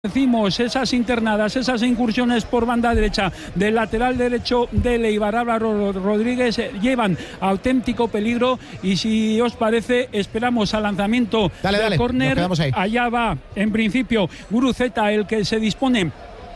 Decimos esas internadas, esas incursiones por banda derecha del lateral derecho del Eibar, Álvaro Rodríguez, llevan auténtico peligro y si os parece esperamos al lanzamiento del córner. Allá va en principio Guruceta, el que se dispone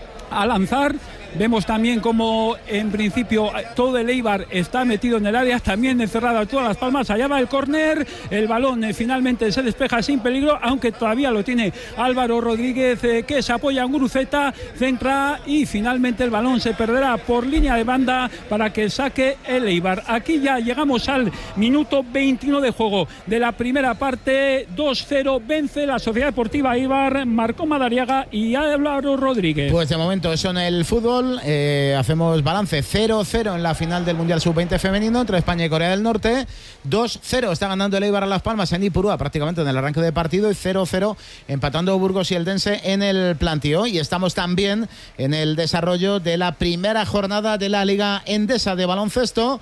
a lanzar. Vemos también como en principio todo el Eibar está metido en el área, también encerrado todas Las Palmas. Allá va el córner, el balón finalmente se despeja sin peligro, aunque todavía lo tiene Álvaro Rodríguez, que se apoya en Guruceta, centra y finalmente el balón se perderá por línea de banda para que saque el Eibar. Aquí ya llegamos al minuto 21 de juego de la primera parte. 2-0 vence la Sociedad Deportiva Eibar, marcó Madariaga y Álvaro Rodríguez. Pues de momento eso en el fútbol. Hacemos balance 0-0 en la final del Mundial Sub-20 femenino entre España y Corea del Norte. 2-0 está ganando el Eibar a Las Palmas en Ipurúa prácticamente en el arranque de partido, y 0-0 empatando Burgos y Eldense en el plantío. Y estamos también en el desarrollo de la primera jornada de la Liga Endesa de baloncesto.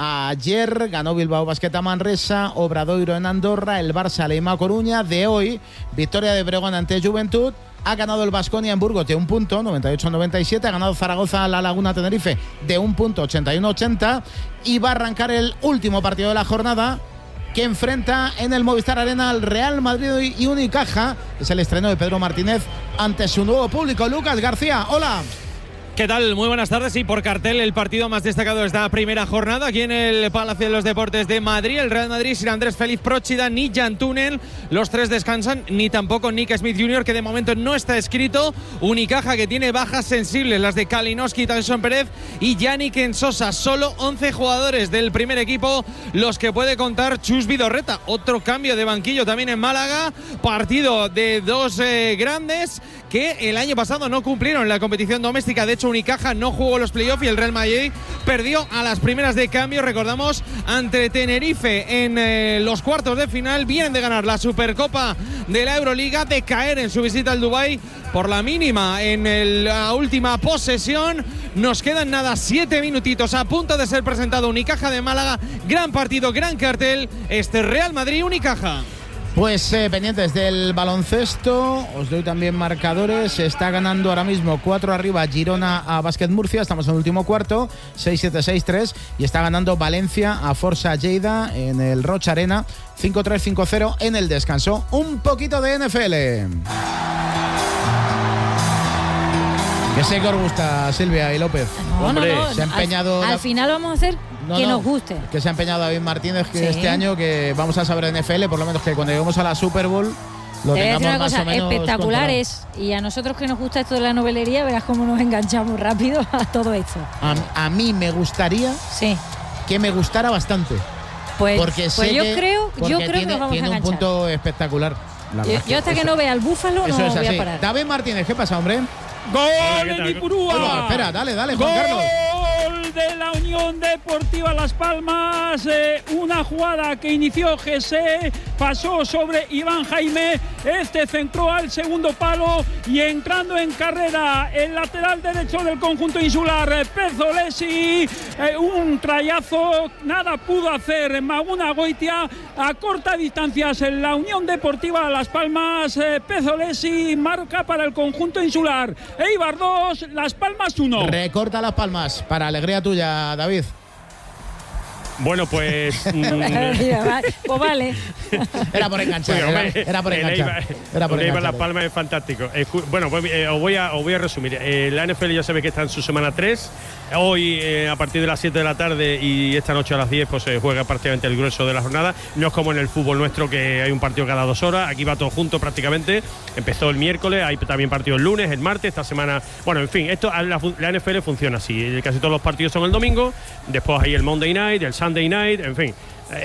Ayer ganó Bilbao Basket a Manresa, Obradoiro en Andorra, el Barça Leima a Coruña. De hoy, victoria de Breogán ante Juventud. Ha ganado el Baskonia en Burgos de un punto, 98-97. Ha ganado Zaragoza a La Laguna Tenerife de un punto, 81-80. Y va a arrancar el último partido de la jornada, que enfrenta en el Movistar Arena al Real Madrid y Unicaja. Es el estreno de Pedro Martínez ante su nuevo público. Lucas García, hola. ¿Qué tal? Muy buenas tardes. Y por cartel, el partido más destacado de esta primera jornada aquí en el Palacio de los Deportes de Madrid. El Real Madrid sin Andrés Félix Próchida ni Jan Túnel. Los tres descansan, ni tampoco Nick Smith Jr., que de momento no está escrito. Unicaja, que tiene bajas sensibles, las de Kalinowski, Tyson Pérez y Yannick Ensosa. Solo 11 jugadores del primer equipo los que puede contar Chus Vidorreta. Otro cambio de banquillo también en Málaga. Partido de dos grandes que el año pasado no cumplieron la competición doméstica. De hecho, Unicaja no jugó los playoffs y el Real Madrid perdió a las primeras de cambio, recordamos, ante Tenerife en los cuartos de final. Vienen de ganar la Supercopa de la Euroliga, de caer en su visita al Dubái por la mínima en la última posesión. Nos quedan nada 7 minutitos, a punto de ser presentado Unicaja de Málaga. Gran partido, gran cartel, este Real Madrid-Unicaja. Pues pendientes del baloncesto, os doy también marcadores. Está ganando ahora mismo 4 arriba Girona a Básquet Murcia, estamos en el último cuarto, 6-7, 6-3, y está ganando Valencia a Força Lleida en el Roig Arena, 5-3, 5-0 en el descanso. Un poquito de NFL. ¿Qué sé que os gusta, Silvia y López? No, se ha empeñado. Al final vamos a hacer que nos guste. Que se ha empeñado David Martínez que este año que vamos a saber de NFL, por lo menos que cuando lleguemos a la Super Bowl lo tengamos una más cosa, o menos espectaculares. Y a nosotros que nos gusta esto de la novelería, verás cómo nos enganchamos rápido a todo esto. A mí me gustaría que me gustara bastante. Pues yo creo que nos vamos a enganchar. Tiene un punto espectacular. Yo hasta que no vea al Búfalo no voy a parar. David Martínez, ¿qué pasa, hombre? ¡Gol en Ipurúa! Espera, dale, Juan Carlos. Gol de la Unión Deportiva Las Palmas. Una jugada que inició José, pasó sobre Iván Jaime. Este centró al segundo palo y entrando en carrera el lateral derecho del conjunto insular, Pezzolesi. Un trayazo, nada pudo hacer Maguna Goitia. A corta distancia en la Unión Deportiva Las Palmas. Pezzolesi marca para el conjunto insular. Eibar 2, Las Palmas 1. Recorta Las Palmas, para alegría tuya, David. Bueno, pues pues vale. Era por enganchar. Era por enganchar. Eibar Las Palmas es fantástico. Bueno, pues os voy a resumir. La NFL ya sabe que está en su semana 3. Hoy a partir de las 7 de la tarde y esta noche a las 10 pues se juega prácticamente el grueso de la jornada. No es como en el fútbol nuestro que hay un partido cada 2 horas. Aquí va todo junto prácticamente. Empezó el miércoles, hay también partido el lunes, el martes, esta semana. Bueno, en fin, la NFL funciona así. Casi todos los partidos son el domingo. Después hay el Monday Night, el Sunday Night, en fin.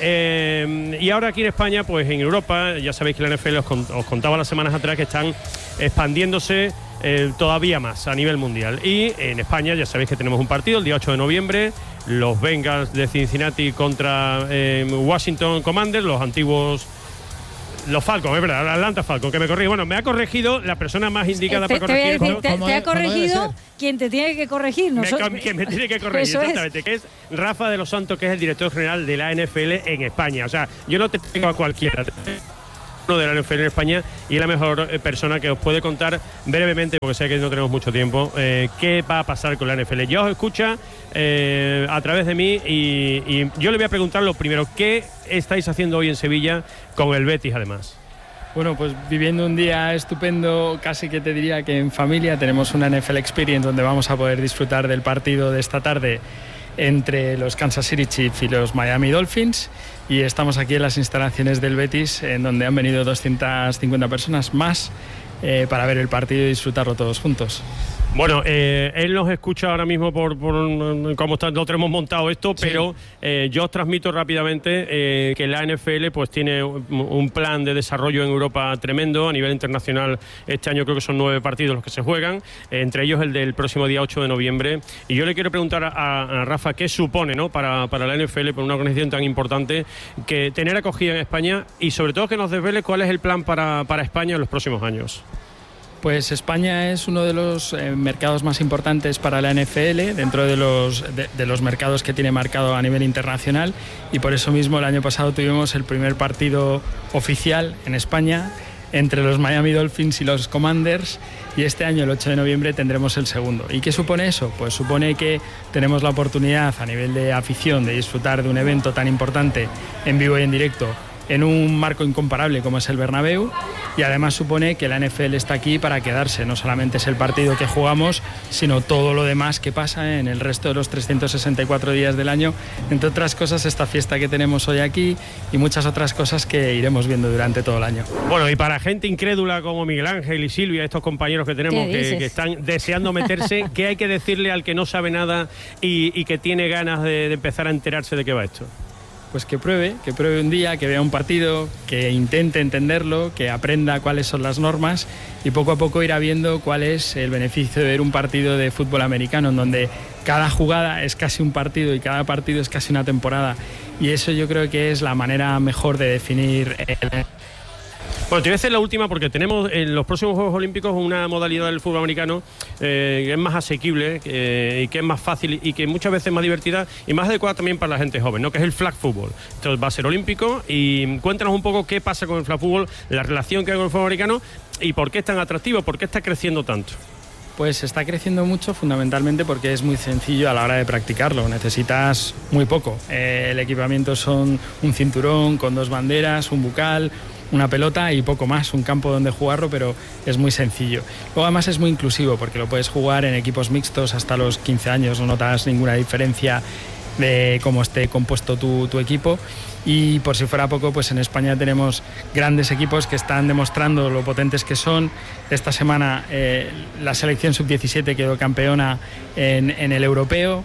Y ahora aquí en España, pues en Europa, ya sabéis que la NFL os contaba las semanas atrás que están expandiéndose todavía más a nivel mundial. Y en España ya sabéis que tenemos un partido el día 8 de noviembre, los Bengals de Cincinnati contra Washington Commanders, los antiguos... Los Falcons, es verdad, Atlanta Falcons, que me corrige. Bueno, me ha corregido la persona más indicada para corregir esto. Te ha corregido quien te tiene que corregir. Quien me tiene que corregir, exactamente. Que es Rafa de los Santos, que es el director general de la NFL en España. O sea, yo no te tengo a cualquiera. de la NFL en España y es la mejor persona que os puede contar brevemente, porque sé que no tenemos mucho tiempo, qué va a pasar con la NFL. Ya os escucha a través de mí y yo le voy a preguntar lo primero, ¿qué estáis haciendo hoy en Sevilla con el Betis además? Bueno, pues viviendo un día estupendo, casi que te diría que en familia. Tenemos una NFL Experience donde vamos a poder disfrutar del partido de esta tarde entre los Kansas City Chiefs y los Miami Dolphins, y estamos aquí en las instalaciones del Betis, en donde han venido 250 personas más para ver el partido y disfrutarlo todos juntos. Bueno, él nos escucha ahora mismo por cómo lo tenemos montado esto, sí. Pero yo os transmito rápidamente que la NFL pues tiene un plan de desarrollo en Europa tremendo. A nivel internacional, este año creo que son 9 partidos los que se juegan, entre ellos el del próximo día 8 de noviembre. Y yo le quiero preguntar a Rafa qué supone, ¿no?, para la NFL, por una organización tan importante, que tener acogida en España, y sobre todo que nos desvele cuál es el plan para España en los próximos años. Pues España es uno de los mercados más importantes para la NFL, dentro de los mercados que tiene marcado a nivel internacional, y por eso mismo el año pasado tuvimos el primer partido oficial en España entre los Miami Dolphins y los Commanders, y este año, el 8 de noviembre, tendremos el segundo. ¿Y qué supone eso? Pues supone que tenemos la oportunidad a nivel de afición de disfrutar de un evento tan importante en vivo y en directo, en un marco incomparable como es el Bernabéu, y además supone que la NFL está aquí para quedarse. No solamente es el partido que jugamos, sino todo lo demás que pasa en el resto de los 364 días del año, entre otras cosas esta fiesta que tenemos hoy aquí y muchas otras cosas que iremos viendo durante todo el año. Bueno, y para gente incrédula como Miguel Ángel y Silvia, estos compañeros que tenemos que están deseando meterse, ¿qué hay que decirle al que no sabe nada y que tiene ganas de empezar a enterarse de qué va esto? Pues que pruebe un día, que vea un partido, que intente entenderlo, que aprenda cuáles son las normas, y poco a poco irá viendo cuál es el beneficio de ver un partido de fútbol americano, en donde cada jugada es casi un partido y cada partido es casi una temporada, y eso yo creo que es la manera mejor de definir el... Bueno, te voy a hacer la última, porque tenemos en los próximos Juegos Olímpicos una modalidad del fútbol americano que es más asequible y que es más fácil y que muchas veces es más divertida y más adecuada también para la gente joven, ¿no?, que es el flag football. Entonces va a ser olímpico, y cuéntanos un poco qué pasa con el flag football, la relación que hay con el fútbol americano y por qué es tan atractivo, por qué está creciendo tanto. Pues está creciendo mucho, fundamentalmente porque es muy sencillo a la hora de practicarlo. Necesitas muy poco. El equipamiento son un cinturón con 2 banderas, un bucal, una pelota y poco más, un campo donde jugarlo, pero es muy sencillo. Luego además es muy inclusivo, porque lo puedes jugar en equipos mixtos hasta los 15 años, no notas ninguna diferencia de cómo esté compuesto tu equipo. Y por si fuera poco, pues en España tenemos grandes equipos que están demostrando lo potentes que son. Esta semana la selección sub-17 quedó campeona en el europeo,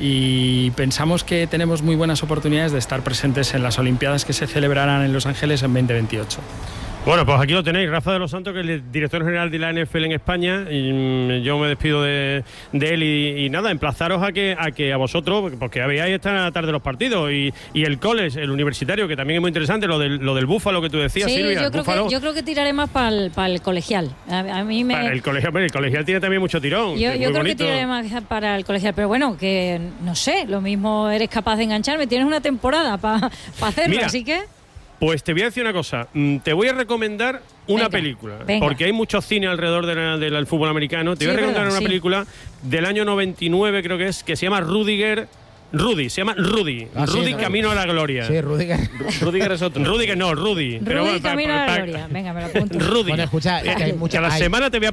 y pensamos que tenemos muy buenas oportunidades de estar presentes en las Olimpiadas que se celebrarán en Los Ángeles en 2028. Bueno, pues aquí lo tenéis, Rafa de los Santos, que es el director general de la NFL en España, y yo me despido de él y nada, emplazaros a que a vosotros, porque veáis esta tarde los partidos, y el college, el universitario, que también es muy interesante, lo del Búfalo que tú decías, sí, Silvia. Yo creo que tiraré más para el colegial. A mí me... Para el colegial tiene también mucho tirón. Yo creo que tiraré más para el colegial, pero bueno, que no sé, lo mismo eres capaz de engancharme, tienes una temporada para hacerlo. Mira, así que... Pues te voy a decir una cosa, te voy a recomendar una película, porque hay mucho cine alrededor del fútbol americano. Te voy a recomendar una película del año 99, creo que se llama Rudy, Camino a la Gloria. Sí, Rudiger. Rudiger es otro. Rudiger no, Rudy. Rudy Camino a la Gloria. Venga, me lo apunto. Rudy. Bueno, escucha, que hay muchas... A la semana te voy a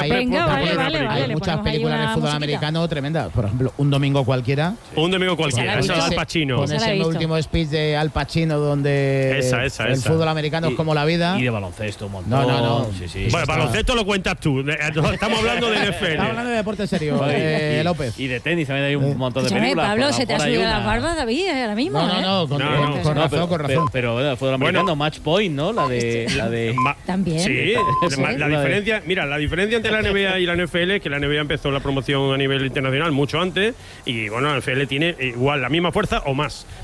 Hay muchas películas de fútbol americano tremendas. Por ejemplo, Un domingo cualquiera. Esa de Al Pacino. Con ese último speech de Al Pacino donde el fútbol americano es como la vida. Y de baloncesto un montón. No. Sí. Bueno, baloncesto lo cuentas tú. Estamos hablando de NFL. Estamos hablando de deporte serio, López. Y de tenis también hay un montón de películas. Pablo, se te ha subido la barba, David, ahora mismo. No, con razón. Pero el fútbol americano, Match Point, ¿no? La de también. Sí, la diferencia, mira, la diferencia entre la NBA y la NFL es que la NBA empezó la promoción a nivel internacional mucho antes, y bueno, la NFL tiene igual la misma fuerza o más.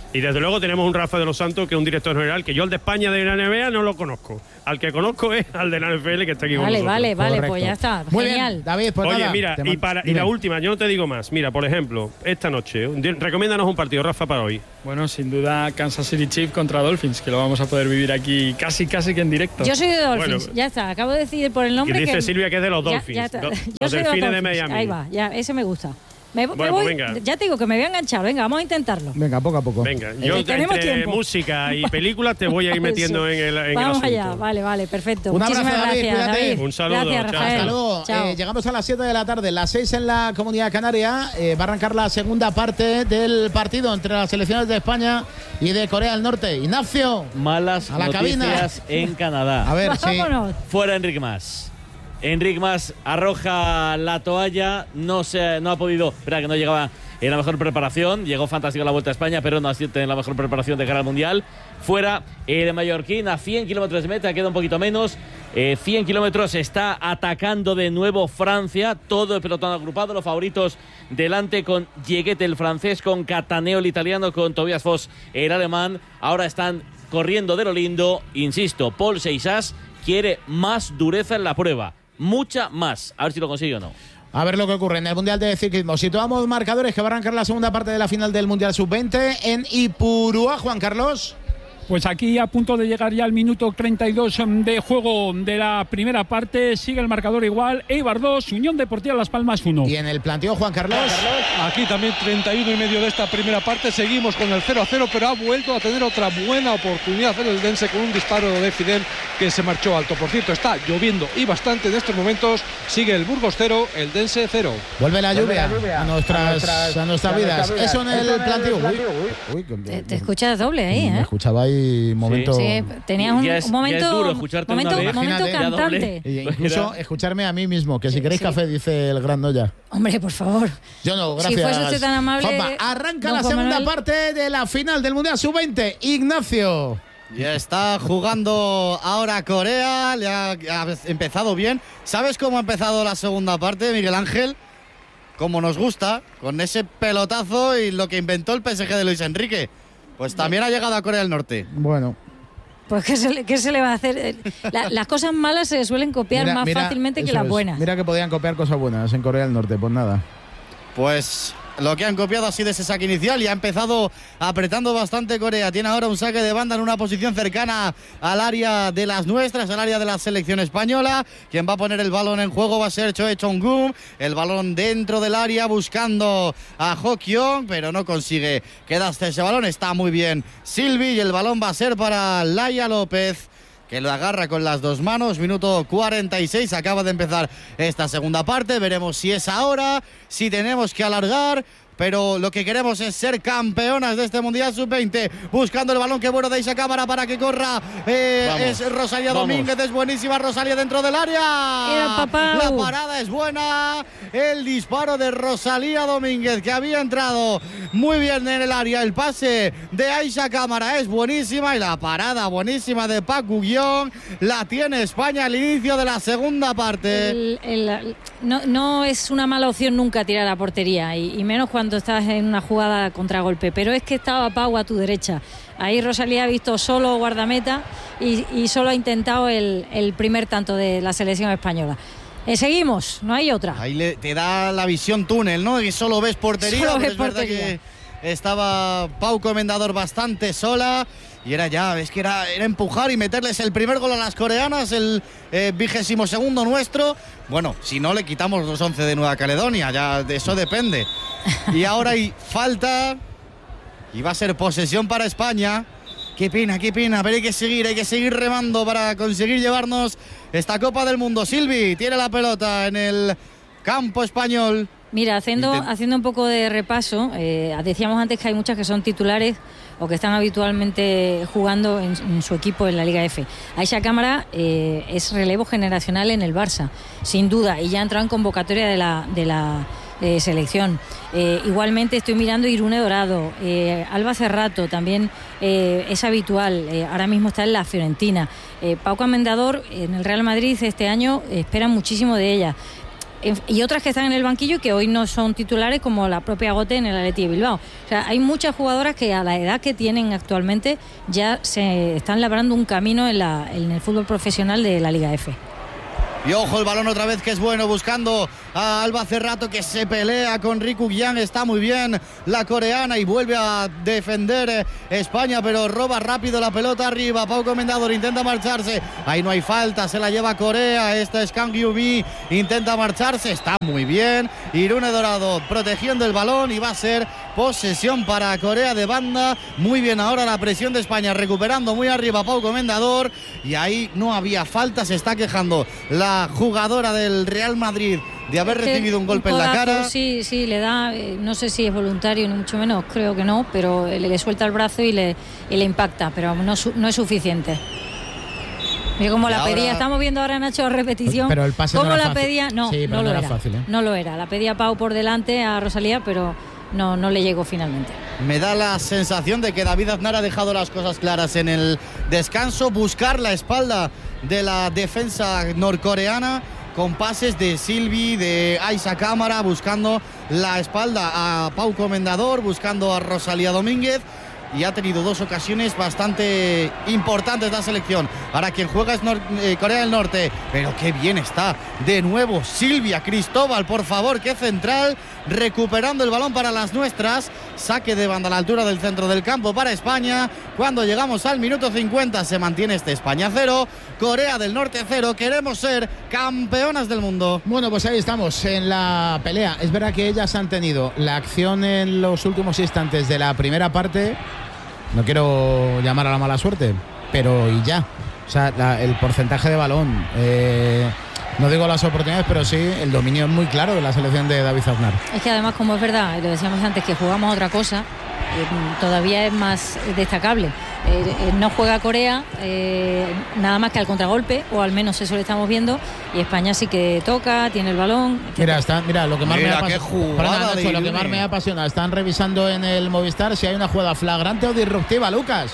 Y desde luego tenemos un Rafa de los Santos, que es un director general, que yo al de España de la NBA no lo conozco. Al que conozco es al de la NFL, que está aquí con nosotros. Vale, pues ya está. Muy Genial. bien, David, pues Oye, nada, mira, y la última, yo no te digo más. Mira, por ejemplo, esta noche, recomiéndanos un partido, Rafa, para hoy. Bueno, sin duda Kansas City Chiefs contra Dolphins, que lo vamos a poder vivir aquí casi que en directo. Yo soy de Dolphins, ya está. Acabo de decir por el nombre que dice que Silvia que es de los Dolphins. Los Delfines de Miami. Ahí va, ya, ese me gusta. Me voy, pues venga. Ya te digo que me voy a enganchar. Venga, vamos a intentarlo. Venga, poco a poco. Venga, yo entre música y películas te voy a ir metiendo en el asunto. Vamos allá, vale, perfecto. Un Muchísimas abrazo, David, gracias, cuídate. David. Un saludo, gracias, Rafael. Hasta luego. Llegamos a las 7 de la tarde, las 6 en la Comunidad Canaria. Va a arrancar la segunda parte del partido entre las selecciones de España y de Corea del Norte. Ignacio. Malas a la noticias en Canadá. A ver, vámonos. Fuera Enric Mas. Enric Mas arroja la toalla, no ha podido, espera que no llegaba en la mejor preparación, llegó fantástico a la Vuelta a España, pero no ha sido en la mejor preparación de cara al Mundial. Fuera el mallorquín a 100 kilómetros de meta, queda un poquito menos, 100 kilómetros, está atacando de nuevo Francia, todo el pelotón agrupado, los favoritos delante con Dieguet el francés, con Cataneo el italiano, con Tobias Foss el alemán, ahora están corriendo de lo lindo, insisto, Paul Seixas quiere más dureza en la prueba. Mucha más. A ver si lo consigue o no. A ver lo que ocurre en el Mundial de Ciclismo. Situamos marcadores que va a arrancar la segunda parte de la final del Mundial Sub-20 en Ipurúa, Juan Carlos. Pues aquí a punto de llegar ya al minuto 32 de juego de la primera parte. Sigue el marcador igual. Eibar 2, Unión Deportiva Las Palmas 1. Y en el planteo, Juan Carlos. Aquí también 31 y medio de esta primera parte. Seguimos con el 0-0, pero ha vuelto a tener otra buena oportunidad el Dense con un disparo de Fidel que se marchó alto. Por cierto, está lloviendo y bastante en estos momentos. Sigue el Burgos 0, el Dense 0. Vuelve la lluvia a nuestras vidas. Eso en el planteo. Te escuchas doble ahí, Me escuchaba ahí momento. Sí, tenías un momento. Es duro escucharte momento cantante. Incluso escucharme a mí mismo, que si queréis café, dice el gran Noya. Hombre, por favor. Yo no, gracias. Si fuese usted tan amable. Juanma, arranca la segunda parte de la final del Mundial Sub-20. Ignacio. Ya está jugando ahora Corea, le ha empezado bien. ¿Sabes cómo ha empezado la segunda parte, Miguel Ángel? Como nos gusta, con ese pelotazo y lo que inventó el PSG de Luis Enrique. Pues también ha llegado a Corea del Norte. Bueno. Pues ¿qué se le va a hacer? Las cosas malas se suelen copiar más fácilmente que las buenas. Mira que podían copiar cosas buenas en Corea del Norte, pues nada. Pues lo que han copiado ha sido ese saque inicial y ha empezado apretando bastante Corea. Tiene ahora un saque de banda en una posición cercana al área de las nuestras, al área de la selección española. Quien va a poner el balón en juego va a ser Choe Chong-gun. El balón dentro del área buscando a Ho-kyung, pero no consigue quedarse ese balón. Está muy bien Silvi y el balón va a ser para Laia López, que lo agarra con las dos manos. Minuto 46, acaba de empezar esta segunda parte. Veremos si es ahora, si tenemos que alargar. Pero lo que queremos es ser campeonas de este Mundial Sub-20. Buscando el balón, que bueno de Isa Cámara para que corra. Es Rosalía Domínguez, es buenísima Rosalía dentro del área. La parada es buena. El disparo de Rosalía Domínguez, que había entrado muy bien en el área. El pase de Aisha Cámara es buenísima. Y la parada buenísima de Pacu Guión. La tiene España al inicio de la segunda parte. No es una mala opción nunca tirar a portería. Y menos cuando estás en una jugada contragolpe, pero es que estaba Pau a tu derecha. Ahí Rosalía ha visto solo guardameta y solo ha intentado el primer tanto de la selección española. Seguimos, no hay otra. Ahí te da la visión túnel, ¿no? Y solo ves portería. Solo ves es verdad que estaba Pau Comendador bastante sola. Y era empujar y meterles el primer gol a las coreanas, el 22º nuestro. Bueno, si no, le quitamos los 11 de Nueva Caledonia, ya de eso depende. Y ahora hay falta y va a ser posesión para España. Qué pena, pero hay que seguir remando para conseguir llevarnos esta Copa del Mundo. Silvi tiene la pelota en el campo español. Mira, haciendo un poco de repaso, decíamos antes que hay muchas que son titulares o que están habitualmente jugando en su equipo en la Liga F. Aisha Cámara es relevo generacional en el Barça, sin duda, y ya ha entrado en convocatoria de la selección. Igualmente estoy mirando Irune Dorado, Alba Cerrato también es habitual, ahora mismo está en la Fiorentina. Pau Comendador en el Real Madrid este año, espera muchísimo de ella. y otras que están en el banquillo y que hoy no son titulares, como la propia Gote en el Athletic de Bilbao. O sea, hay muchas jugadoras que a la edad que tienen actualmente ya se están labrando un camino en el fútbol profesional de la Liga F. Y ojo el balón otra vez, que es bueno, buscando a Alba Cerrato, que se pelea con Riku Gian. Está muy bien la coreana y vuelve a defender España, pero roba rápido la pelota arriba. Pau Comendador intenta marcharse, ahí no hay falta, se la lleva Corea. Esta es Kang Yu-mi, intenta marcharse, está muy bien. Irune Dorado protegiendo el balón y va a ser posesión para Corea de banda. Muy bien ahora la presión de España, recuperando muy arriba Pau Comendador, y ahí no había falta. Se está quejando la jugadora del Real Madrid de haber recibido un golpe en la cara. Sí, le da, no sé si es voluntario ni mucho menos, creo que no, pero le suelta el brazo y le impacta, pero no es suficiente. Mira cómo la pedía, estamos viendo ahora, Nacho, a repetición. Pero el pase cómo no era la fácil. pedía, no, sí, no lo era. Fácil, ¿eh? No lo era, la pedía Pau por delante a Rosalía, pero no le llegó finalmente. Me da la sensación de que David Aznar ha dejado las cosas claras en el descanso, buscar la espalda de la defensa norcoreana, con pases de Silvi, de Aisha Cámara, buscando la espalda a Pau Comendador, buscando a Rosalía Domínguez. Y ha tenido dos ocasiones bastante importantes la selección. Ahora quien juega es Corea del Norte, pero qué bien está de nuevo Silvia Cristóbal, por favor, qué central, recuperando el balón para las nuestras. Saque de banda a la altura del centro del campo para España. Cuando llegamos al minuto 50 se mantiene este España 0, Corea del Norte 0. Queremos ser campeonas del mundo. Bueno, pues ahí estamos en la pelea. Es verdad que ellas han tenido la acción en los últimos instantes de la primera parte. No quiero llamar a la mala suerte, pero y ya. O sea, el porcentaje de balón, no digo las oportunidades, pero sí el dominio es muy claro de la selección de David Aznar. Es que además, como es verdad, y lo decíamos antes, que jugamos otra cosa, todavía es más destacable. No juega Corea nada más que al contragolpe, o al menos eso lo estamos viendo, y España sí que toca, tiene el balón. Mira, lo que más me lo que más me apasiona, están revisando en el Movistar si hay una jugada flagrante o disruptiva, Lucas.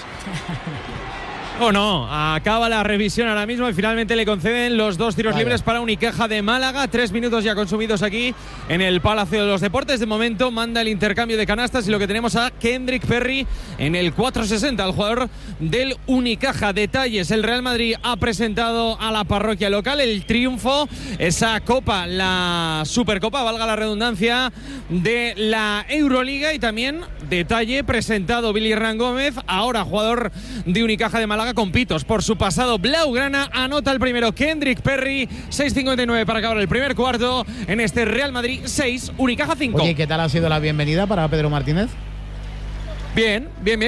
O no, acaba la revisión ahora mismo y finalmente le conceden los 2 tiros libres para Unicaja de Málaga. 3 minutos ya consumidos aquí en el Palacio de los Deportes. De momento manda el intercambio de canastas y lo que tenemos a Kendrick Perry en el 460, el jugador del Unicaja. Detalles: el Real Madrid ha presentado a la parroquia local el triunfo, esa copa, la Supercopa, valga la redundancia, de la Euroliga. Y también detalle presentado Billy Hernán Gómez, ahora jugador de Unicaja de Málaga, con pitos por su pasado blaugrana. Anota el primero Kendrick Perry, 6:59 para acabar el primer cuarto en este Real Madrid 6, Unicaja 5. Oye, ¿qué tal ha sido la bienvenida para Pedro Martínez? Bien,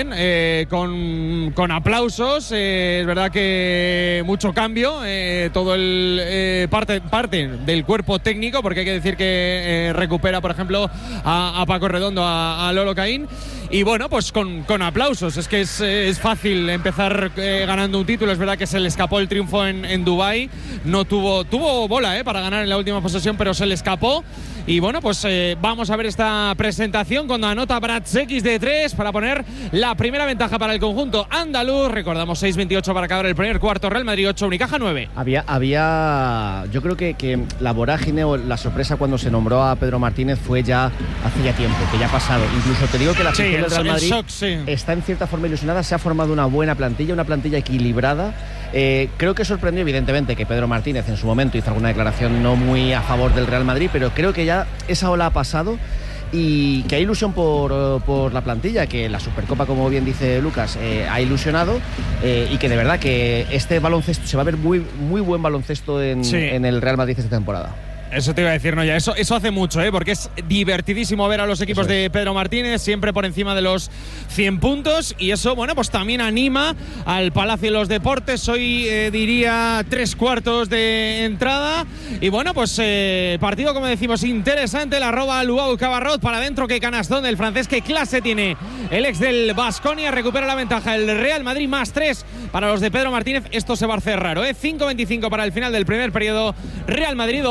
con aplausos. Es verdad que mucho cambio, todo el parte del cuerpo técnico, porque hay que decir que recupera, por ejemplo, a Paco Redondo, a Lolo Caín. Y bueno, pues con aplausos. Es que es fácil empezar ganando un título. Es verdad que se le escapó el triunfo en Dubái. No tuvo bola para ganar en la última posesión, pero se le escapó. Y bueno, pues vamos a ver esta presentación cuando anota Bratzekis de 3 para poner la primera ventaja para el conjunto andaluz. Recordamos 6:28 para acabar el primer cuarto. Real Madrid 8, Unicaja 9. Yo creo que la vorágine o la sorpresa cuando se nombró a Pedro Martínez fue ya hace ya tiempo, que ya ha pasado. Incluso te digo que la afición del Real Madrid está en cierta forma ilusionada. Se ha formado una buena plantilla, una plantilla equilibrada. Creo que sorprendió evidentemente que Pedro Martínez en su momento hizo alguna declaración no muy a favor del Real Madrid, pero creo que ya esa ola ha pasado y que hay ilusión por la plantilla, que la Supercopa, como bien dice Lucas, ha ilusionado, y que de verdad que este baloncesto se va a ver muy, muy buen baloncesto en el Real Madrid esta temporada. Eso te iba a decir, Noya, eso hace mucho, porque es divertidísimo ver a los equipos de Pedro Martínez siempre por encima de los 100 puntos, y eso, bueno, pues también anima al Palacio de los Deportes. Hoy diría 3/4 de entrada, y bueno, pues partido, como decimos, interesante. La roba Luau Cabarrot para adentro, que canastón del francés, qué clase tiene el ex del Baskonia. Recupera la ventaja el Real Madrid, +3 para los de Pedro Martínez. Esto se va a hacer raro, 5:25 para el final del primer periodo. Real Madrid 12, Unicaja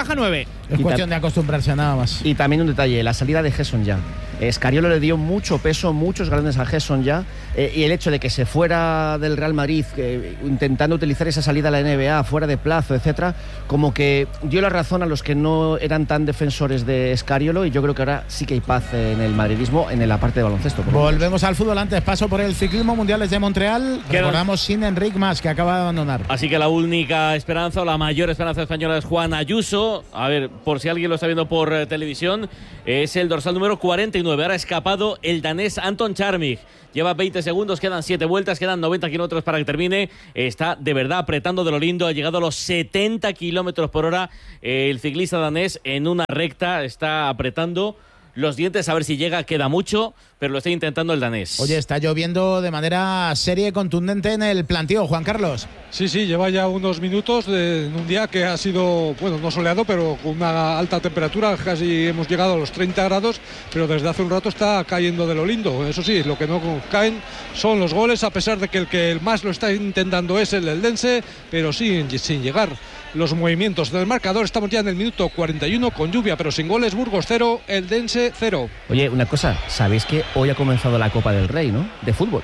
caja 9. Es cuestión de acostumbrarse nada más. Y también un detalle, la salida de Gerson ya. Scariolo le dio mucho peso, muchos galones a Gerson ya, y el hecho de que se fuera del Real Madrid intentando utilizar esa salida a la NBA fuera de plazo, etcétera, como que dio la razón a los que no eran tan defensores de Scariolo, y yo creo que ahora sí que hay paz en el madridismo en la parte de baloncesto. Volvemos al fútbol. Antes paso por el ciclismo mundiales de Montreal. Recordamos sin Enric Mas, que acaba de abandonar. Así que la única esperanza o la mayor esperanza española es Juan Ayuso. A ver, por si alguien lo está viendo por televisión, es el dorsal número 49. Ahora ha escapado el danés Anton Charmig. Lleva 20 segundos, quedan 7 vueltas, quedan 90 kilómetros para que termine. Está de verdad apretando de lo lindo. Ha llegado a los 70 kilómetros por hora. El ciclista danés en una recta está apretando los dientes a ver si llega. Queda mucho, pero lo está intentando el danés. Oye, está lloviendo de manera seria y contundente en el plantío, Juan Carlos. Sí, lleva ya unos minutos en un día que ha sido, bueno, no soleado, pero con una alta temperatura. Casi hemos llegado a los 30 grados, pero desde hace un rato está cayendo de lo lindo. Eso sí, lo que no caen son los goles, a pesar de que el que más lo está intentando es el Eldense, pero sin llegar los movimientos del marcador. Estamos ya en el minuto 41 con lluvia, pero sin goles. Burgos 0, Eldense 0. Oye, una cosa, ¿sabéis que hoy ha comenzado la Copa del Rey, ¿no? De fútbol.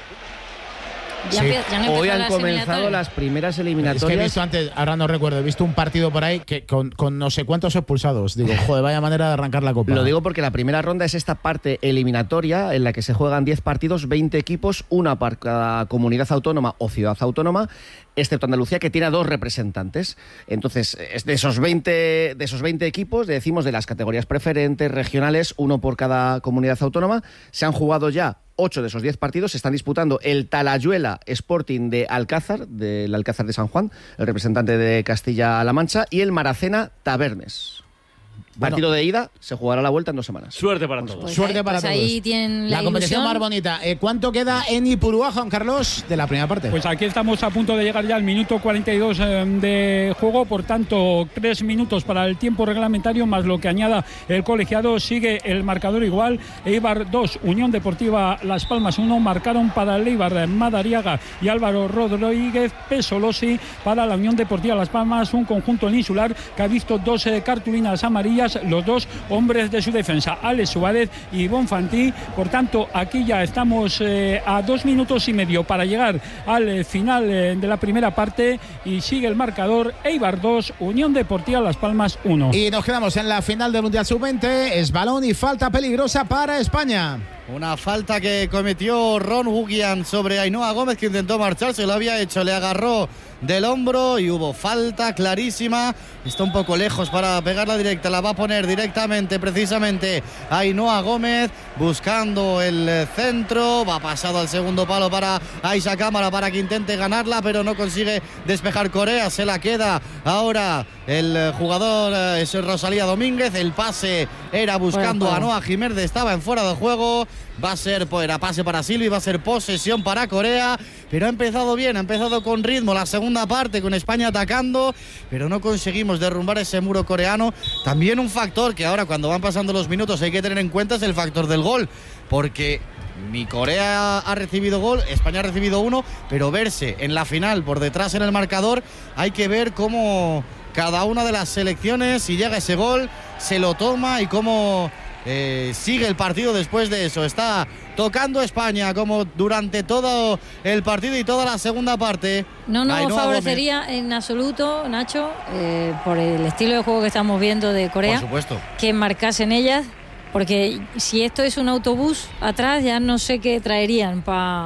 Hoy han comenzado las primeras eliminatorias. Es que he visto antes, ahora no recuerdo, he visto un partido por ahí que con no sé cuántos expulsados. Digo, joder, vaya manera de arrancar la Copa. Lo digo porque la primera ronda es esta parte eliminatoria en la que se juegan 10 partidos, 20 equipos, una para cada comunidad autónoma o ciudad autónoma, excepto Andalucía, que tiene 2 representantes. Entonces, de esos 20 equipos, decimos de las categorías preferentes, regionales, uno por cada comunidad autónoma, se han jugado ya 8 de esos 10 partidos. Se están disputando el Talayuela Sporting de Alcázar, del Alcázar de San Juan, el representante de Castilla-La Mancha, y el Maracena Tabernes. Partido de ida, se jugará la vuelta en 2 semanas. Suerte para todos. Pues Suerte para todos. Ahí tienen la competición más bonita. ¿Cuánto queda en Ipurúa, Juan Carlos, de la primera parte? Pues aquí estamos a punto de llegar ya al minuto 42 de juego. Por tanto, 3 minutos para el tiempo reglamentario, más lo que añada el colegiado. Sigue el marcador igual. Eibar 2, Unión Deportiva Las Palmas 1. Marcaron para el Eibar Madariaga y Álvaro Rodríguez. Pesolosi para la Unión Deportiva Las Palmas. Un conjunto insular que ha visto 2 cartulinas amarillas. Los 2 hombres de su defensa, Alex Suárez y Bonfanti. Por tanto, aquí ya estamos a 2 minutos y medio para llegar al final de la primera parte, y sigue el marcador: Eibar 2, Unión Deportiva Las Palmas 1. Y nos quedamos en la final del Mundial Sub-20. Es balón y falta peligrosa para España. Una falta que cometió Ron Hugian sobre Ainhoa Gómez, que intentó marcharse, lo había hecho, le agarró del hombro y hubo falta clarísima. Está un poco lejos para pegarla directa, la va a poner directamente, precisamente, Ainhoa Gómez, buscando el centro. Va pasado al segundo palo para Aixa Cámara para que intente ganarla, pero no consigue despejar Corea. Se la queda ahora el jugador, es Rosalía Domínguez. El pase era buscando a Noah Jiménez, estaba en fuera de juego. Va a ser, era pase para Silvi, va a ser posesión para Corea, pero ha empezado bien, ha empezado con ritmo la segunda parte, con España atacando, pero no conseguimos derrumbar ese muro coreano. También un factor que ahora, cuando van pasando los minutos, hay que tener en cuenta, es el factor del gol, porque ni Corea ha recibido gol, España ha recibido 1, pero verse en la final por detrás en el marcador, hay que ver cómo cada una de las selecciones, si llega ese gol, se lo toma y cómo sigue el partido después de eso. Está tocando España como durante todo el partido y toda la segunda parte. No nos favorecería en absoluto, Nacho, por el estilo de juego que estamos viendo de Corea, por supuesto, que marcasen ellas, porque si esto es un autobús atrás, ya no sé qué traerían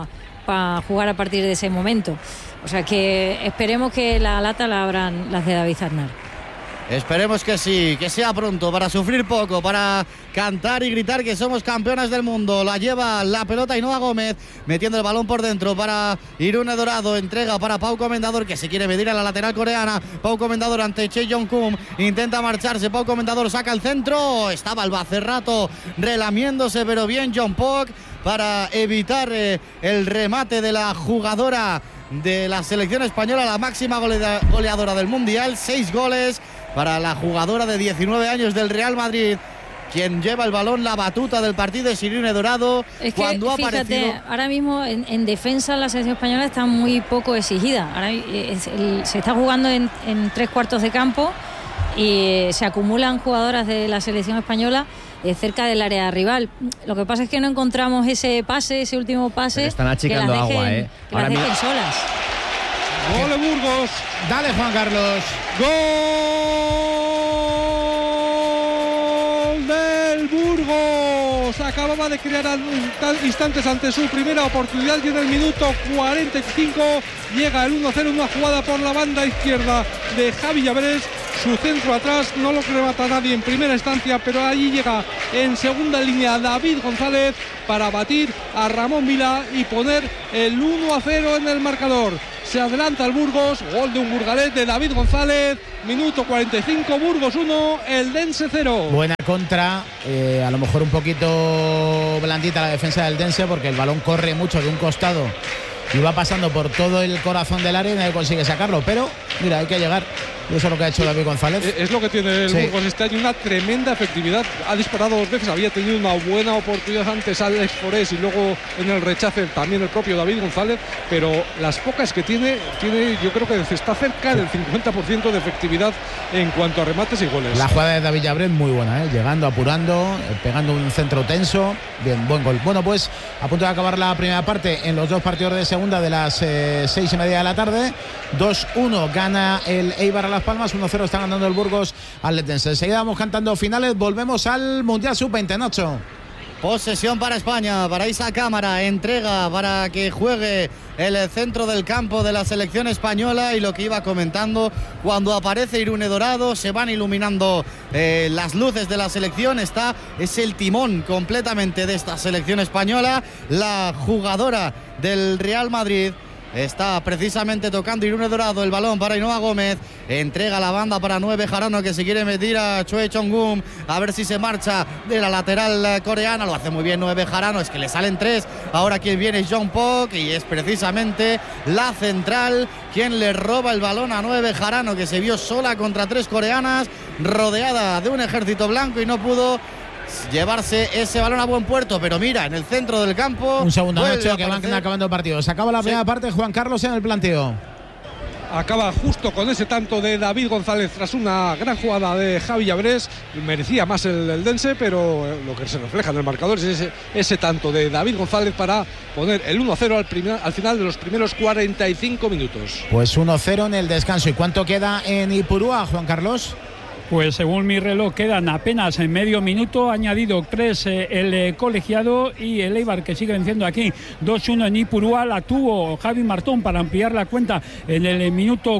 para jugar a partir de ese momento. O sea que esperemos que la lata la abran las de David Aznar. Esperemos que sí, que sea pronto, para sufrir poco, para cantar y gritar que somos campeonas del mundo. La lleva la pelota Ainhoa Gómez, metiendo el balón por dentro para Irune Dorado. Entrega para Pau Comendador, que se quiere medir a la lateral coreana. Pau Comendador ante Che Jong-kum, intenta marcharse. Pau Comendador saca el centro. Estaba el Bacerrato relamiéndose, pero bien John Pok para evitar el remate de la jugadora de la selección española, la máxima goleadora del Mundial. 6 goles para la jugadora de 19 años del Real Madrid. Quien lleva el balón, la batuta del partido, es Irune Dorado. Es que, cuando fíjate, aparecido... ahora mismo en defensa la selección española está muy poco exigida. Ahora se está jugando en 3 cuartos de campo y se acumulan jugadoras de la selección española cerca del área rival. Lo que pasa es que no encontramos ese último pase. Pero están achicando que las dejen, agua, que las dejen solas. ¡Gol de Burgos! Dale, Juan Carlos. ¡Gol del Burgos! Acababa de crear instantes ante su primera oportunidad y en el minuto 45 llega el 1-0, una jugada por la banda izquierda de Javi Llabrés. Su centro atrás no lo remata nadie en primera instancia, pero allí llega en segunda línea David González para batir a Ramón Vila y poner el 1-0 en el marcador. Se adelanta el Burgos, gol de un burgalés de David González, minuto 45, Burgos 1, Eldense 0. Buena contra, a lo mejor un poquito blandita la defensa del Eldense porque el balón corre mucho de un costado y va pasando por todo el corazón del área y nadie consigue sacarlo, pero mira, hay que llegar. Y eso es lo que ha hecho David González. Es lo que tiene el Burgos este año, una tremenda efectividad. Ha disparado 2 veces, había tenido una buena oportunidad antes Alex Forés y luego en el rechace también el propio David González, pero las pocas que tiene yo creo que está cerca del 50% de efectividad en cuanto a remates y goles. La jugada de David Llabrés muy buena, llegando, apurando, pegando un centro tenso. Bien, buen gol. Bueno, pues a punto de acabar la primera parte en los 2 partidos de segunda de las 6:30 de la tarde. 2-1 gana el Eibar a Las Palmas, 1-0 está ganando el Burgos al Eldense. Enseguida vamos cantando finales, volvemos al Mundial Sub-20, Nacho. Posesión para España, para Isa Cámara, entrega para que juegue el centro del campo de la selección española. Y lo que iba comentando, cuando aparece Irune Dorado se van iluminando las luces de la selección. Es el timón completamente de esta selección española. La jugadora del Real Madrid está precisamente tocando Irune Dorado, el balón para Ainhoa Gómez, entrega la banda para 9 Jarano, que se quiere meter a Choi Chong-gum, a ver si se marcha de la lateral coreana. Lo hace muy bien 9 Jarano, es que le salen 3, ahora quien viene es Jong Pok y es precisamente la central quien le roba el balón a 9 Jarano, que se vio sola contra 3 coreanas, rodeada de un ejército blanco y no pudo llevarse ese balón a buen puerto, pero mira, en el centro del campo. Un segundo, Nacho, que van acabando el partido. Se acaba la primera parte, Juan Carlos en el planteo. Acaba justo con ese tanto de David González tras una gran jugada de Javi Llabrés. Merecía más el Eldense, pero lo que se refleja en el marcador es ese tanto de David González para poner el 1-0 al final de los primeros 45 minutos. Pues 1-0 en el descanso. ¿Y cuánto queda en Ipurúa, Juan Carlos? Pues según mi reloj quedan apenas en medio minuto, añadido 3 el colegiado y el Eibar, que sigue venciendo aquí 2-1 en Ipurúa. La tuvo Javi Martón para ampliar la cuenta en el minuto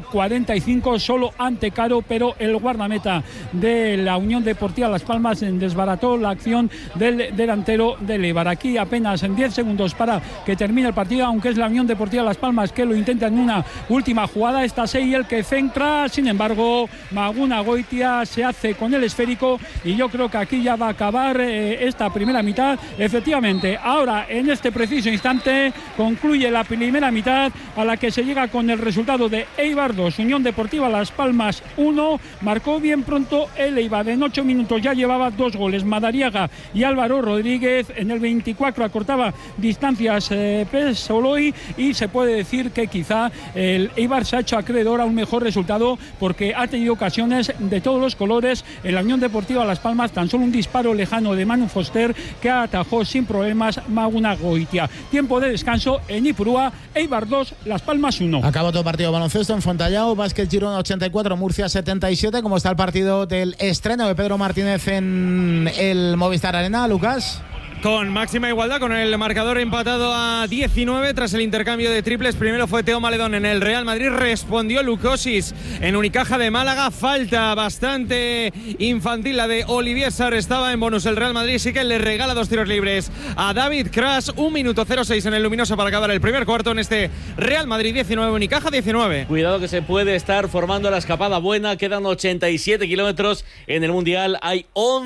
45 solo ante Caro, pero el guardameta de la Unión Deportiva Las Palmas desbarató la acción del delantero del Eibar. Aquí apenas en 10 segundos para que termine el partido, aunque es la Unión Deportiva Las Palmas que lo intenta en una última jugada. Está Sei el que centra, sin embargo Maguna Goitia se hace con el esférico y yo creo que aquí ya va a acabar esta primera mitad. Efectivamente, ahora en este preciso instante concluye la primera mitad, a la que se llega con el resultado de Eibar 2, Unión Deportiva Las Palmas 1. Marcó bien pronto el Eibar, en 8 minutos ya llevaba 2 goles, Madariaga y Álvaro Rodríguez. En el 24 acortaba distancias Pesoloy, y se puede decir que quizá el Eibar se ha hecho acreedor a un mejor resultado, porque ha tenido ocasiones de todos los colores. En la Unión Deportiva Las Palmas tan solo un disparo lejano de Manu Foster que atajó sin problemas Maguna Goitia. Tiempo de descanso en Ipurúa, Eibar 2, Las Palmas 1. Acabó todo partido baloncesto en Fontallao, Básquet Girona 84, Murcia 77. ¿Cómo está el partido del estreno de Pedro Martínez en el Movistar Arena, Lucas? Con máxima igualdad, con el marcador empatado a 19 tras el intercambio de triples. Primero fue Teo Maledón en el Real Madrid, respondió Lucosis en Unicaja de Málaga. Falta bastante infantil la de Olivier Sarr, estaba en bonus el Real Madrid, sí que le regala 2 tiros libres a David Crash. 1 minuto 06 en el luminoso para acabar el primer cuarto en este Real Madrid 19, Unicaja 19. Cuidado que se puede estar formando la escapada buena, quedan 87 kilómetros en el Mundial, hay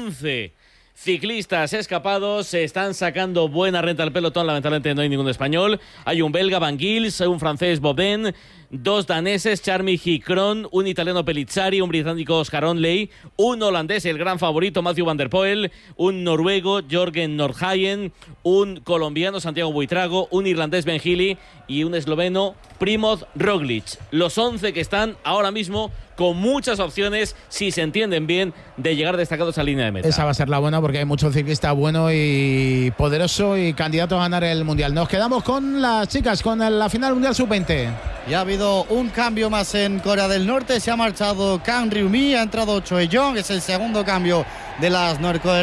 11 ciclistas escapados, se están sacando buena renta al pelotón. Lamentablemente no hay ningún español. Hay un belga, Van Gils, un francés, Boben, 2 daneses, Charmy Hicron, un italiano Pellizzari, un británico Oscar Onley, un holandés, el gran favorito Matthew van der Poel, un noruego Jorgen Nordhagen, un colombiano Santiago Buitrago, un irlandés Ben Healy y un esloveno Primoz Roglic. Los 11 que están ahora mismo con muchas opciones, si se entienden bien, de llegar destacados a línea de meta. Esa va a ser la buena porque hay mucho ciclista bueno y poderoso y candidato a ganar el Mundial. Nos quedamos con las chicas, con la final Mundial Sub-20. Ya ha habido un cambio más en Corea del Norte. Se ha marchado Kang Ryumi, ha entrado Choi Jong. Es el segundo cambio de las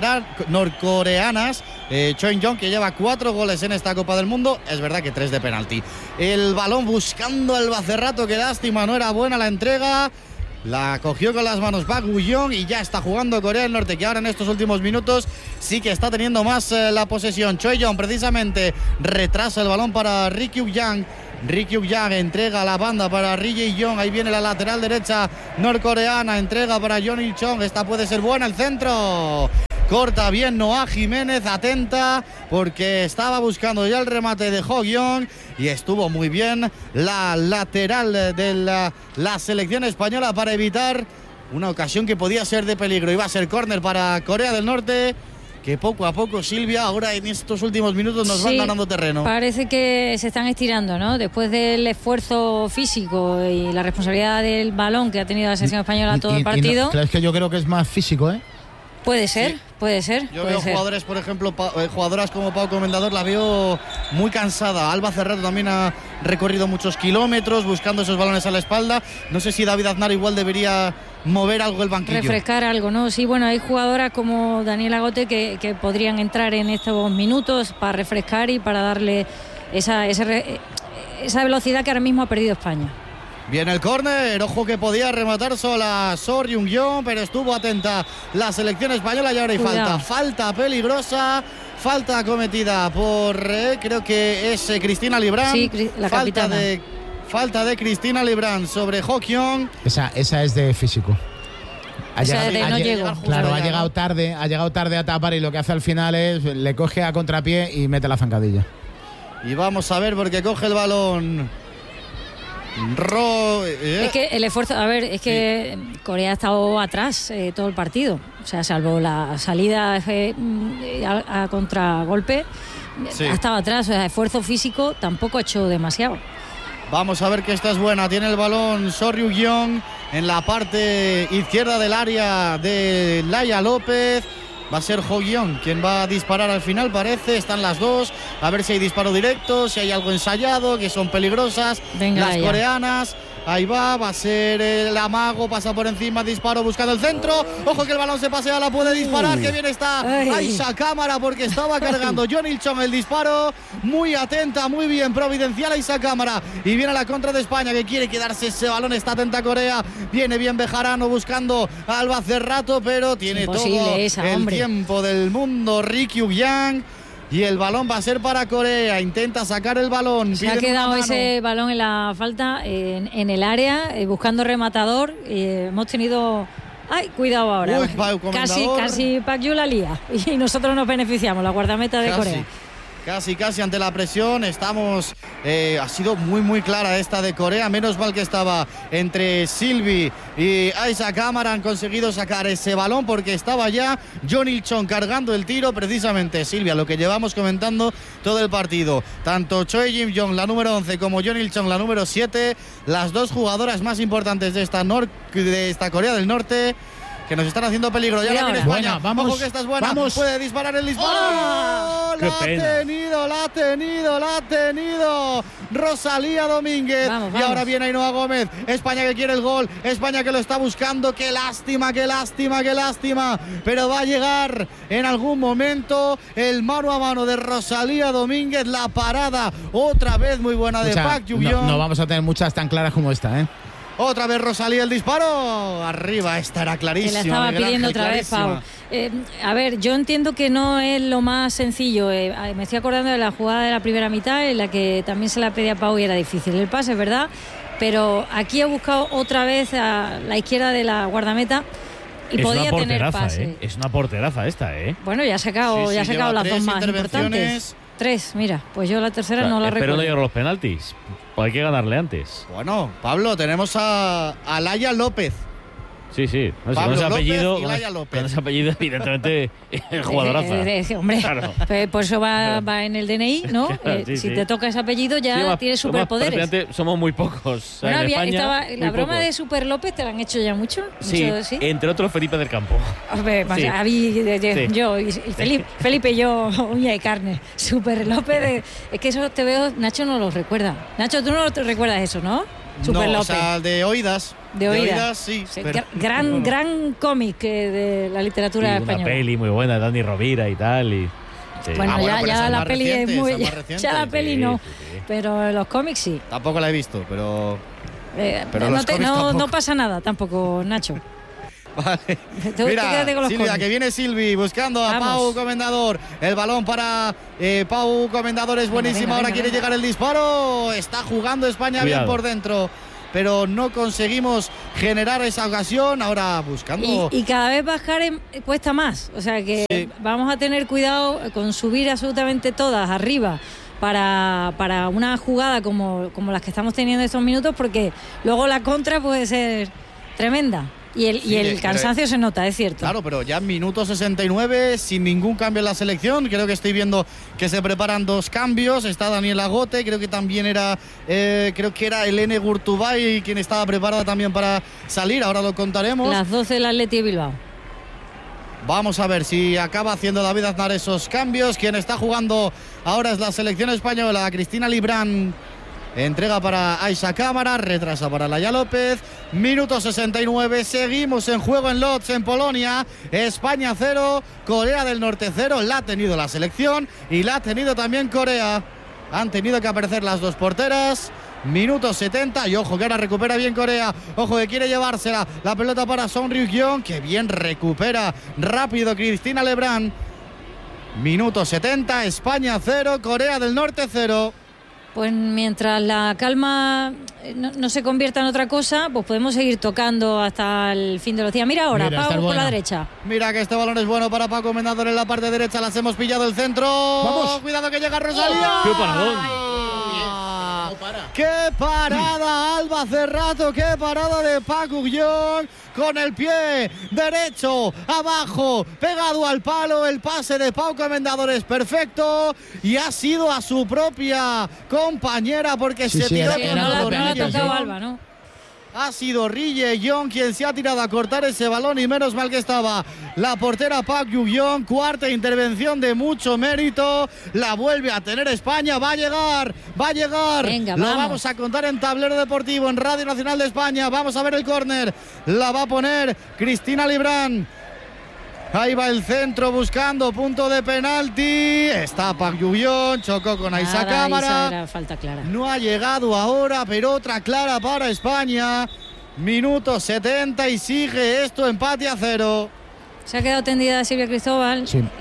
norcoreanas. Choi Jong, que lleva 4 goles en esta Copa del Mundo. Es verdad que 3 de penalti. El balón buscando al Bacerrato. Qué lástima, no era buena la entrega. La cogió con las manos Park Woo-young y ya está jugando Corea del Norte, que ahora en estos últimos minutos sí que está teniendo más la posesión. Choi Jong precisamente retrasa el balón para Ri Kyuk-yang. Ri Kyuk-yang entrega la banda para Ri Jae-yong. Ahí viene la lateral derecha norcoreana. Entrega para Yeon Il-chong. Esta puede ser buena. El centro. Corta bien Noah Jiménez, atenta porque estaba buscando ya el remate de Ho-yeong y estuvo muy bien la lateral de la selección española para evitar una ocasión que podía ser de peligro. Iba a ser córner para Corea del Norte, que poco a poco, Silvia, ahora en estos últimos minutos nos van ganando terreno. Parece que se están estirando, ¿no? Después del esfuerzo físico y la responsabilidad del balón que ha tenido la selección española todo el partido. Es que yo creo que es más físico, ¿eh? Puede ser, sí. Puede ser. Yo puede veo ser. jugadores, por ejemplo, jugadoras como Pau Comendador, la veo muy cansada. Alba Cerrato también ha recorrido muchos kilómetros buscando esos balones a la espalda. No sé si David Aznar igual debería mover algo el banquillo. Refrescar algo, ¿no? Sí, bueno, hay jugadoras como Daniela Gote que podrían entrar en estos minutos para refrescar y para darle esa velocidad que ahora mismo ha perdido España. Viene el córner, ojo que podía rematar sola Sor Jung-yeon, pero estuvo atenta la selección española y ahora hay falta peligrosa, falta cometida por creo que es Cristina Librán. Sí, la capitana. Falta de Cristina Librán sobre Ho-yeong. Esa es de físico. Ha llegado tarde a tapar y lo que hace al final es le coge a contrapié y mete la zancadilla. Y vamos a ver porque coge el balón. Es que el esfuerzo, es que Corea ha estado atrás todo el partido, o sea, salvo la salida a contragolpe, ha estado atrás, o sea, esfuerzo físico tampoco ha hecho demasiado. Vamos a ver que esta es buena, tiene el balón Sor Jung-yeon en la parte izquierda del área de Laia López. Va a ser Ho-yeong quien va a disparar al final, parece. Están las dos. A ver si hay disparo directo, si hay algo ensayado, que son peligrosas. Venga, las coreanas. Ahí va a ser el amago, pasa por encima, disparo buscando el centro. Ojo que el balón se pasea, la puede disparar. Que bien está Aisha Cámara porque estaba cargando Yeon Il-chong el disparo. Muy atenta, muy bien, providencial Aisha Cámara. Y viene a la contra de España que quiere quedarse ese balón. Está atenta Corea. Viene bien Bejarano buscando a Alba Cerrato, pero tiene todo el tiempo del mundo. Ri Kyuk-yang. Y el balón va a ser para Corea. Intenta sacar el balón. Se ha quedado ese balón en la falta, en el área, buscando rematador. Hemos tenido... ¡Ay, cuidado ahora! Casi Park Yu la lía. Y nosotros nos beneficiamos, la guardameta de Corea. Casi ante la presión. Estamos... ha sido muy clara esta de Corea. Menos mal que estaba entre Silvi y Aisha Cámara. Han conseguido sacar ese balón porque estaba ya Yeon Il-chong cargando el tiro. Precisamente, Silvia, lo que llevamos comentando todo el partido. Tanto Choi Jim-yong, la número 11, como Yeon Il-chong, la número 7. Las dos jugadoras más importantes de esta Corea del Norte, que nos están haciendo peligro. Ya la tiene España. Vamos. Ojo que esta es buena. Puede disparar el disparo. ¡Oh! La ha tenido Rosalía Domínguez. Vamos. Y ahora viene Ainhoa Gómez. España que quiere el gol. España que lo está buscando. Qué lástima. Pero va a llegar en algún momento el mano a mano de Rosalía Domínguez. La parada otra vez muy buena de Park Yu-yeong. No vamos a tener muchas tan claras como esta, ¿eh? Otra vez Rosalía el disparo. Arriba, esta era clarísima. Se la estaba pidiendo otra vez, Pau. A ver, yo entiendo que no es lo más sencillo. Me estoy acordando de la jugada de la primera mitad en la que también se la pedía a Pau y era difícil el pase, es verdad. Pero aquí ha buscado otra vez a la izquierda de la guardameta y podía tener pase. Es una porteraza esta, ¿eh? Bueno, ya ha sacado las dos más importantes. 3, mira, pues yo la tercera no la recuerdo. Pero no llegaron los penaltis, pues hay que ganarle antes. Bueno, Pablo, tenemos a Laia López. Sí. No, Pablo con ese apellido, López. con ese apellido, evidentemente, jugadoraza. Hombre, Claro. por eso va en el DNI, ¿no? Si te toca ese apellido ya tienes superpoderes. Somos muy pocos. Bueno, en España, la broma de Super López te la han hecho ya mucho. Sí, entre otros Felipe del Campo. Hombre, yo y Felipe y yo, uña y carne. Super López, es que eso te veo, Nacho no lo recuerda. Nacho, tú no te recuerdas eso, ¿no? Super López. O sea, de oídas. De oídas, sí. Pero gran cómic de la literatura española. Una peli muy buena, Dani Rovira y tal. Bueno, ya la peli es muy... Ya la peli no, pero los cómics sí. Tampoco la he visto, pero no pasa nada tampoco, Nacho. Vale. Mira, Silvia, que viene Silvi buscando a Pau Comendador. El balón para Pau Comendador es buenísimo. Ahora quiere llegar el disparo. Está jugando España bien por dentro, pero no conseguimos generar esa ocasión. Ahora buscando. Y cada vez bajar cuesta más. O sea que vamos a tener cuidado con subir absolutamente todas arriba para una jugada como las que estamos teniendo estos minutos, porque luego la contra puede ser tremenda. Y el cansancio se nota, es cierto. Claro, pero ya minuto 69, sin ningún cambio en la selección. Creo que estoy viendo que se preparan 2 cambios. Está Daniel Agote, creo que también era Elene Gurtubay quien estaba preparada también para salir. Ahora lo contaremos. Las 12 del Athletic Bilbao. Vamos a ver si acaba haciendo David Aznar esos cambios. Quien está jugando ahora es la selección española. Cristina Librán entrega para Aixa Cámara, retrasa para Laia López. Minuto 69, seguimos en juego en Lodz, en Polonia. España 0, Corea del Norte 0. La ha tenido la selección y la ha tenido también Corea. Han tenido que aparecer las 2 porteras. Minuto 70 y ojo que ahora recupera bien Corea. Ojo que quiere llevársela. La pelota para Son Ryuk-yeon, que bien recupera rápido Cristina Lebrán. Minuto 70, España 0, Corea del Norte 0. Pues mientras la calma no se convierta en otra cosa, pues podemos seguir tocando hasta el fin de los días. Mira ahora, Pau por la derecha. Mira que este balón es bueno para Paco Comendador en la parte derecha. Las hemos pillado el centro. ¡Vamos! Cuidado que llega Rosalía. ¡Qué paradón! ¡Qué parada, Alba Cerrato! ¡Qué parada de Paco Guillón! Con el pie derecho, abajo, pegado al palo. El pase de Pau Comendador es perfecto. Y ha sido a su propia compañera porque se tiró con no la ha tocado Alba, ¿no? Ha sido Rille Young quien se ha tirado a cortar ese balón y menos mal que estaba la portera Park Yu-yeon. Cuarta intervención de mucho mérito. La vuelve a tener España. Va a llegar. Venga, lo vamos a contar en Tablero Deportivo, en Radio Nacional de España. Vamos a ver el córner. La va a poner Cristina Librán. Ahí va el centro buscando punto de penalti. Está Park Yu-yeon, chocó con Aixa Cámara. Era falta clara. No ha llegado ahora, pero otra clara para España. Minuto 70 y sigue esto, empate a 0. Se ha quedado tendida Silvia Cristóbal,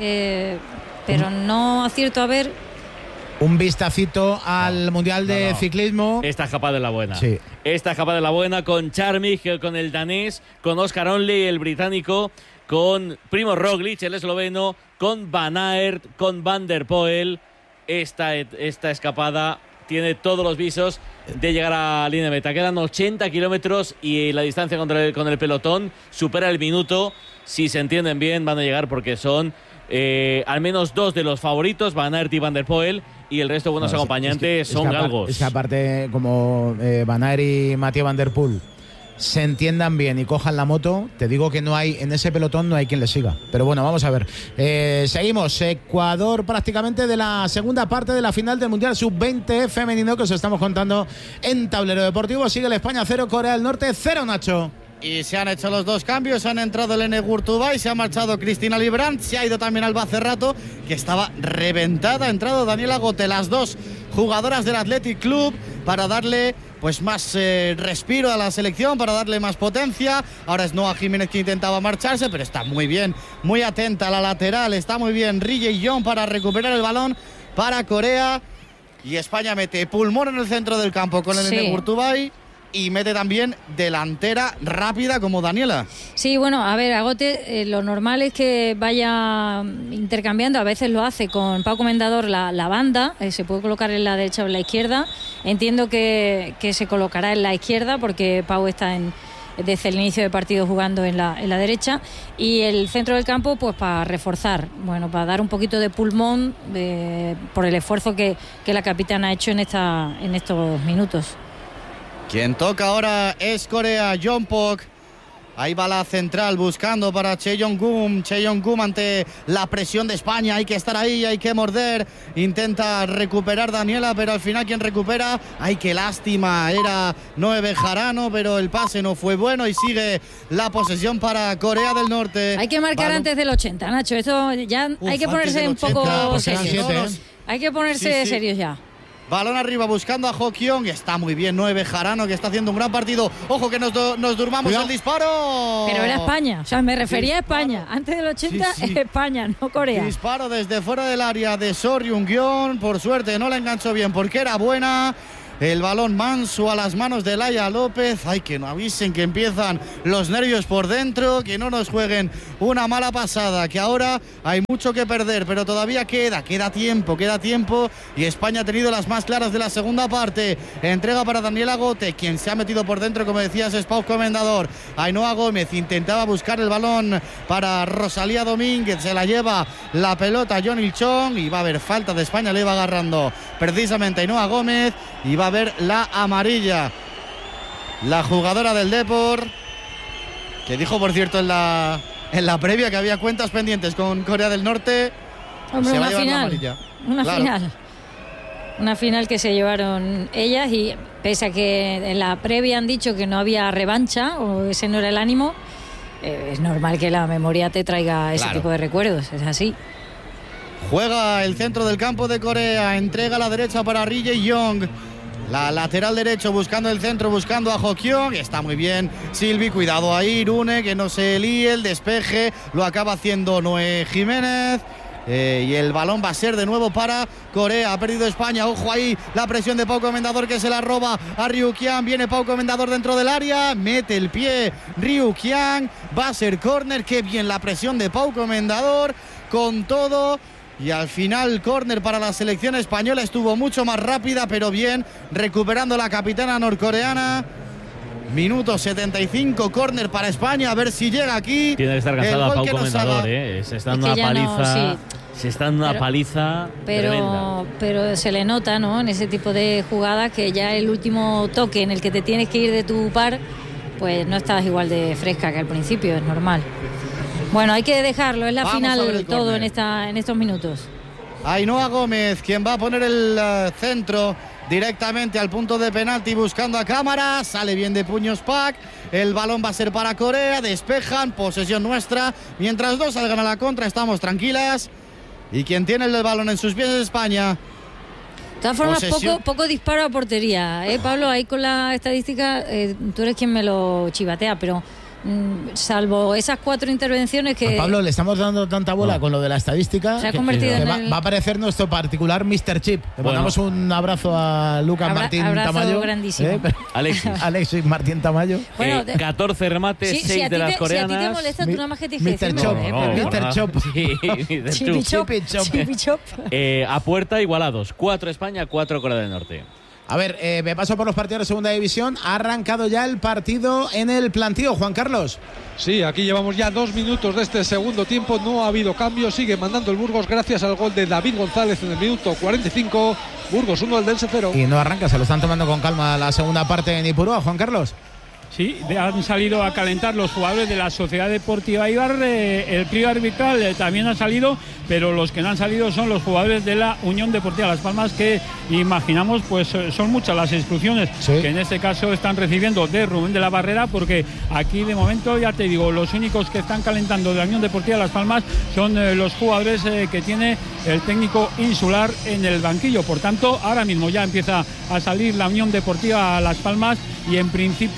pero no acierto a ver. Un vistacito al Mundial de Ciclismo. Esta escapada de la buena. Sí. Esta escapada de la buena con Charmig, con el danés, con Oscar Onley, el británico, con Primo Roglic, el esloveno, con Van Aert, con Van der Poel. Esta escapada tiene todos los visos de llegar a línea de meta. Quedan 80 kilómetros y la distancia con el pelotón supera el minuto. Si se entienden bien, van a llegar porque son al menos 2 de los favoritos, Van Aert y Van der Poel, y el resto de buenos acompañantes son galgos. Es que aparte, como Van Aert y Mathieu Van der Poel se entiendan bien y cojan la moto, te digo que no hay en ese pelotón, no hay quien le siga. Pero bueno, vamos a ver. Seguimos. Ecuador prácticamente de la segunda parte de la final del Mundial Sub-20 femenino que os estamos contando en Tablero Deportivo. Sigue el España 0, Corea del Norte 0, Nacho. Y se han hecho los 2 cambios, han entrado Elene Gurtubay, se ha marchado Cristina Librán, se ha ido también Alba Cerrato, que estaba reventada, ha entrado Daniela Gote, las 2 jugadoras del Athletic Club, para darle pues más respiro a la selección, para darle más potencia. Ahora es Noa Jiménez que intentaba marcharse, pero está muy bien, muy atenta a la lateral, está muy bien Rille Young para recuperar el balón para Corea. Y España mete pulmón en el centro del campo con Elene Gurtubay. y mete también delantera rápida como Daniela. Sí, bueno, a ver, Agote, lo normal es que vaya intercambiando, a veces lo hace con Pau Comendador la banda, se puede colocar en la derecha o en la izquierda. Entiendo que se colocará en la izquierda porque Pau está desde el inicio del partido jugando en la derecha, y el centro del campo pues para reforzar, bueno, para dar un poquito de pulmón por el esfuerzo que la capitana ha hecho en estos minutos. Quien toca ahora es Corea, Jeonpok. Ahí va la central buscando para Che Jong-gum. Che Jong-gum ante la presión de España. Hay que estar ahí, hay que morder. Intenta recuperar Daniela, pero al final quien recupera, ¡ay, qué lástima! Era Noé Bejarano, pero el pase no fue bueno y sigue la posesión para Corea del Norte. Hay que marcar antes del 80, Nacho. Esto ya hay que ponerse un poco serios. Hay que ponerse serios ya. Balón arriba buscando a Ho-kyung. Está muy bien Noé Bejarano, que está haciendo un gran partido. Ojo que nos durmamos. Cuidado. El disparo. Pero era España, o sea, me refería a España. Antes del 80 es España, no Corea. Disparo desde fuera del área de So Ryung-gyeon. Por suerte no la enganchó bien porque era buena. El balón manso a las manos de Laia López. Ay, que no avisen que empiezan los nervios por dentro, que no nos jueguen una mala pasada, que ahora hay mucho que perder, pero todavía queda tiempo, y España ha tenido las más claras de la segunda parte. Entrega para Daniela Agote, quien se ha metido por dentro, como decías, es Pau Comendador. Ainhoa Gómez intentaba buscar el balón para Rosalía Domínguez, se la lleva la pelota John Il-chong y va a haber falta de España, le va agarrando precisamente Ainhoa Gómez y va a ver la amarilla. La jugadora del Depor, que dijo, por cierto, en la previa que había cuentas pendientes con Corea del Norte. Hombre, se va una a llevar final, la amarilla. Una final que se llevaron ellas, y pese a que en la previa han dicho que no había revancha, o ese no era el ánimo, es normal que la memoria te traiga ese tipo de recuerdos, es así. Juega el centro del campo de Corea, entrega a la derecha para Ri Jae-yong. La lateral derecho buscando el centro, buscando a Ho-kyung. Está muy bien Silvi, cuidado ahí, Rune, que no se líe, el despeje lo acaba haciendo Noé Jiménez. Y el balón va a ser de nuevo para Corea. Ha perdido España, ojo ahí, la presión de Pau Comendador, que se la roba a Ryu Kiang. Viene Pau Comendador dentro del área, mete el pie Ryu Kiang, va a ser córner. Qué bien la presión de Pau Comendador con todo. Y al final córner para la selección española. Estuvo mucho más rápida, pero bien, recuperando la capitana norcoreana. Minuto 75, córner para España, a ver si llega aquí. Tiene que estar cansada Pau Comendador, se está dando una paliza. Se está dando una paliza tremenda. Pero se le nota, ¿no?, en ese tipo de jugadas, que ya el último toque en el que te tienes que ir de tu par, pues no estás igual de fresca que al principio, es normal. Bueno, hay que dejarlo, es la final todo en estos minutos. Ainhoa Gómez, quien va a poner el centro directamente al punto de penalti, buscando a cámara. Sale bien de puños Pak. El balón va a ser para Corea. Despejan, posesión nuestra. Mientras dos salgan a la contra, estamos tranquilas. Y quien tiene el balón en sus pies es España. De todas formas, poco disparo a portería, Pablo. Ahí con la estadística, tú eres quien me lo chivatea, pero salvo esas 4 intervenciones que... Pues Pablo, le estamos dando tanta bola con lo de la estadística, se ha convertido en va a aparecer nuestro particular Mr. Chip. Le mandamos un abrazo a Lucas Martín Tamayo. Grandísimo. Alexis Martín Tamayo. 14 remates, 6 de las coreanas. Si a ti te molesta, tú nada más que tienes que Mr. Chop. Mr. Chop. A puerta igualados. 4 España, 4 Corea del Norte. A ver, me paso por los partidos de segunda división. Ha arrancado ya el partido en el plantío, Juan Carlos. Sí, aquí llevamos ya 2 minutos de este segundo tiempo. No ha habido cambio. Sigue mandando el Burgos gracias al gol de David González en el minuto 45. Burgos 1, Eldense 0. Y no arranca, se lo están tomando con calma la segunda parte en Ipurúa, Juan Carlos. Sí, han salido a calentar los jugadores de la Sociedad Deportiva Eibar. El trío arbitral también ha salido, pero los que no han salido son los jugadores de la Unión Deportiva Las Palmas, que imaginamos pues son muchas las instrucciones que en este caso están recibiendo de Rubén de la Barrera, porque aquí de momento, ya te digo, los únicos que están calentando de la Unión Deportiva Las Palmas son los jugadores que tiene el técnico insular en el banquillo. Por tanto, ahora mismo ya empieza a salir la Unión Deportiva Las Palmas y en principio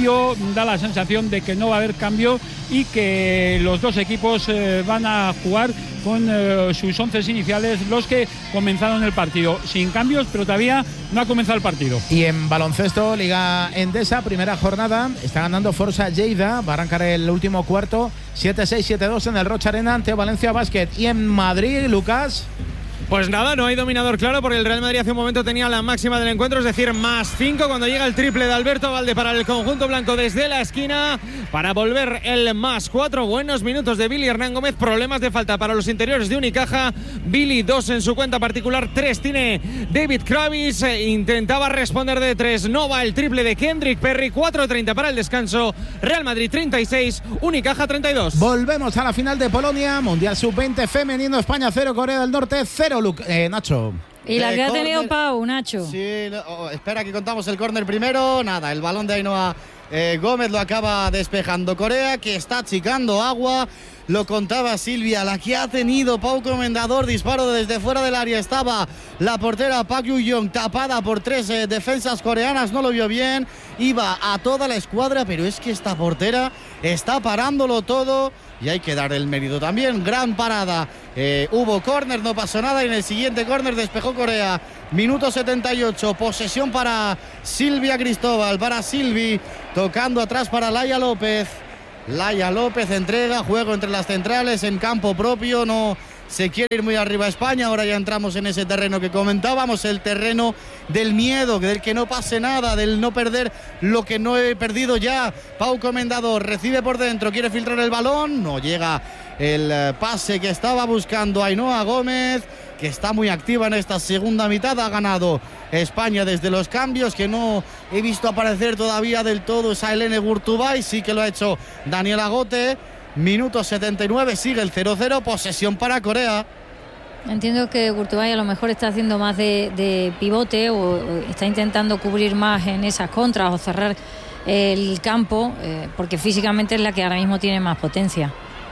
da la sensación de que no va a haber cambio y que los dos equipos van a jugar con sus 11 iniciales, los que comenzaron el partido, sin cambios, pero todavía no ha comenzado el partido. Y en baloncesto, Liga Endesa, primera jornada, está ganando Forza Lleida, va a arrancar el último cuarto, 7-6, 7-2 en el Rocha Arena ante Valencia Basket. Y en Madrid, Lucas... Pues nada, no hay dominador claro porque el Real Madrid hace un momento tenía la máxima del encuentro, es decir, +5 cuando llega el triple de Alberto Valde para el conjunto blanco desde la esquina para volver el +4. Buenos minutos de Billy Hernán Gómez, problemas de falta para los interiores de Unicaja. Billy 2 en su cuenta particular, 3 tiene David Kravis, intentaba responder de 3, no va el triple de Kendrick Perry. 4:30 para el descanso, Real Madrid 36, Unicaja 32. Volvemos a la final de Polonia, Mundial Sub-20 femenino, España 0, Corea del Norte 0. Nacho. Y la que ha tenido Pau, Nacho. Sí, espera que contamos el córner primero. Nada, el balón de Ainhoa Gómez lo acaba despejando Corea, que está achicando agua. Lo contaba Silvia, la que ha tenido Pau Comendador, disparo desde fuera del área. Estaba la portera Park Yu-young tapada por 3 defensas coreanas, no lo vio bien. Iba a toda la escuadra, pero es que esta portera está parándolo todo. Y hay que dar el mérito también. Gran parada. Hubo córner, no pasó nada. Y en el siguiente córner despejó Corea. Minuto 78. Posesión para Silvia Cristóbal. Para Silvi. Tocando atrás para Laia López. Laia López entrega. Juego entre las centrales en campo propio. No se quiere ir muy arriba España. Ahora ya entramos en ese terreno que comentábamos. El terreno del miedo, del que no pase nada, del no perder lo que no he perdido ya. Pau Comendador recibe por dentro, quiere filtrar el balón, no llega el pase que estaba buscando Ainhoa Gómez, que está muy activa en esta segunda mitad. Ha ganado España desde los cambios, que no he visto aparecer todavía del todo esa Helene Gurtubay, sí que lo ha hecho Daniela Gote. Minuto 79, sigue el 0-0, posesión para Corea. Entiendo que Gurtubay a lo mejor está haciendo más de pivote o está intentando cubrir más en esas contras o cerrar el campo, porque físicamente es la que ahora mismo tiene más potencia.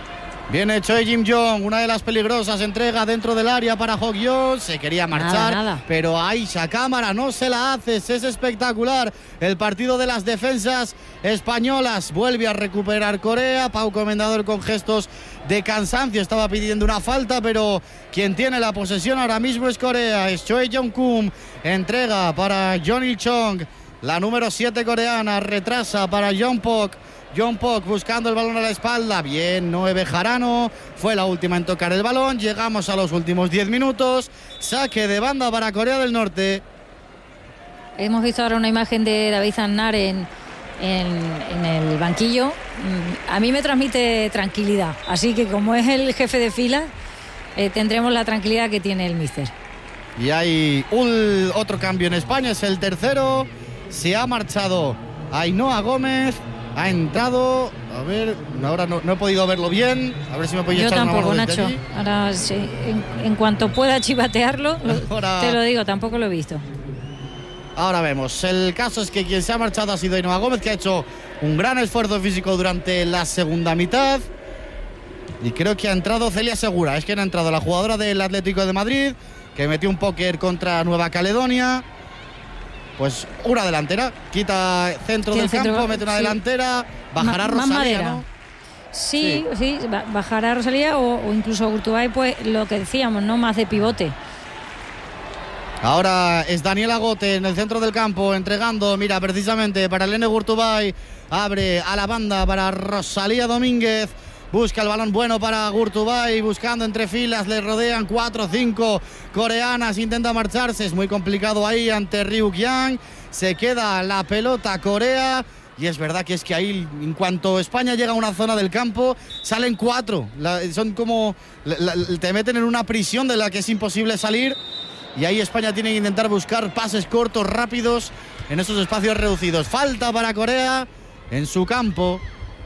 Viene Choi Jim-jong, una de las peligrosas, entrega dentro del área para Hok-yeon, se quería marchar, pero Aisha Cámara no se la hace, es espectacular el partido de las defensas españolas. Vuelve a recuperar Corea, Pau Comendador con gestos de cansancio, estaba pidiendo una falta, pero quien tiene la posesión ahora mismo es Corea, es Choi Jong-kum, entrega para Jeon Il-chong, la número 7 coreana, retrasa para Jongpok. Jongpok buscando el balón a la espalda. Bien, Noé Bejarano fue la última en tocar el balón. Llegamos a los últimos 10 minutos. Saque de banda para Corea del Norte. Hemos visto ahora una imagen de David Aznar en el banquillo. A mí me transmite tranquilidad. Así que como es el jefe de fila, tendremos la tranquilidad que tiene el míster. Y hay otro cambio en España. Es el tercero. Se ha marchado Ainhoa Gómez. Ha entrado, a ver, ahora no he podido verlo bien, a ver si me podéis echar una mano. Yo tampoco, Nacho. Ahora sí, en cuanto pueda chivatearlo, te lo digo, tampoco lo he visto. Ahora vemos, el caso es que quien se ha marchado ha sido Ainhoa Gómez, que ha hecho un gran esfuerzo físico durante la segunda mitad. Y creo que ha entrado Celia Segura, es que ha entrado la jugadora del Atlético de Madrid, que metió un póker contra Nueva Caledonia. Pues una delantera, quita centro del campo, mete una delantera, bajará Rosalía, ¿no? Sí, bajará Rosalía o incluso Gurtubay, pues lo que decíamos, ¿no? Más de pivote. Ahora es Daniela Gote en el centro del campo, entregando, mira, precisamente para Helene Gurtubay, abre a la banda para Rosalía Domínguez. Busca el balón bueno para Gurtubay, buscando entre filas, le rodean 4 o 5 coreanas, intenta marcharse, es muy complicado ahí ante Ryuk Yang, se queda la pelota Corea, y es verdad que es que ahí, en cuanto España llega a una zona del campo, salen 4, son como, te meten en una prisión de la que es imposible salir, y ahí España tiene que intentar buscar pases cortos, rápidos, en esos espacios reducidos. Falta para Corea en su campo.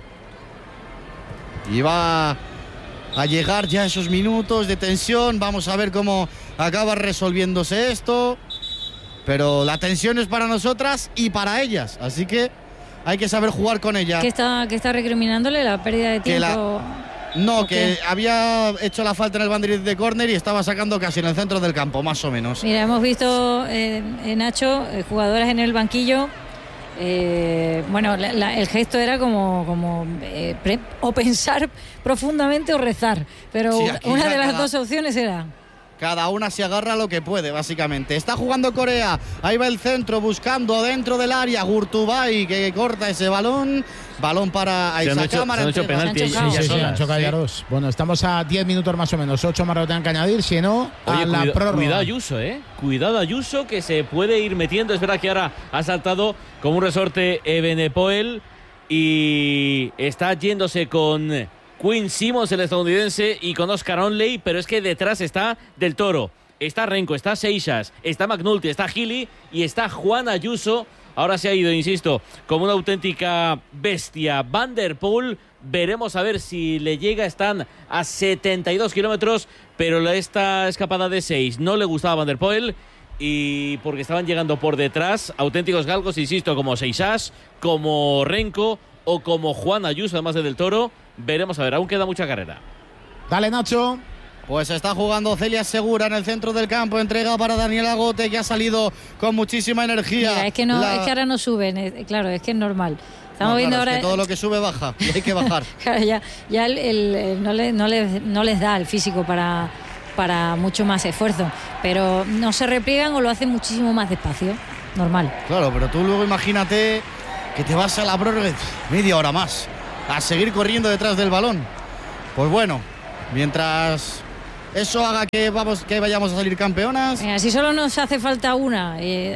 Y va a llegar ya esos minutos de tensión. Vamos a ver cómo acaba resolviéndose esto. Pero la tensión es para nosotras y para ellas. Así que hay que saber jugar con ella. ¿Qué está recriminándole? ¿La pérdida de tiempo? Que había hecho la falta en el banderín de córner y estaba sacando casi en el centro del campo, más o menos. Mira, hemos visto, Nacho, jugadoras en el banquillo Bueno, el gesto era como o pensar profundamente o rezar, pero Sí, una de las dos opciones era... Cada una se agarra lo que puede, básicamente. Está jugando Corea. Ahí va el centro, buscando dentro del área. Gurtubay, que corta ese balón. Balón para Aiza Cámara. Se han hecho penalti. Sí, han chocado ya dos. Bueno, estamos a 10 minutos más o menos. 8 más lo tengan que añadir. Si no, a la prórroga. Cuidado Ayuso, Cuidado Ayuso, que se puede ir metiendo. Es verdad que ahora ha saltado como un resorte Ebenepoel y está yéndose con Quinn Simmons, el estadounidense, y con Oscar Onley, pero es que detrás está Del Toro, está Renko, está Seixas, está McNulty, está Gili y está Juan Ayuso. Ahora se ha ido, insisto, como una auténtica bestia Van der Poel. Veremos a ver si le llega. Están a 72 kilómetros, pero esta escapada de 6 no le gustaba a Van der Poel, y porque estaban llegando por detrás auténticos galgos, insisto, como Seixas, como Renko o como Juan Ayuso, además de Del Toro. Veremos a ver, aún queda mucha carrera. Dale, Nacho. Pues está jugando Celia Segura en el centro del campo. Entrega para Daniel Agote, que ha salido con muchísima energía. Mira, es que ahora no suben, claro, es que es normal. Estamos viendo claro, ahora. Es que todo lo que sube baja, y hay que bajar. Claro, ya no les da el físico para mucho más esfuerzo, pero no se repliegan o lo hacen muchísimo más despacio, normal. Claro, pero tú luego imagínate que te vas a la prórroga media hora más a seguir corriendo detrás del balón. Pues bueno, mientras eso haga que vayamos a salir campeonas. Si solo nos hace falta una,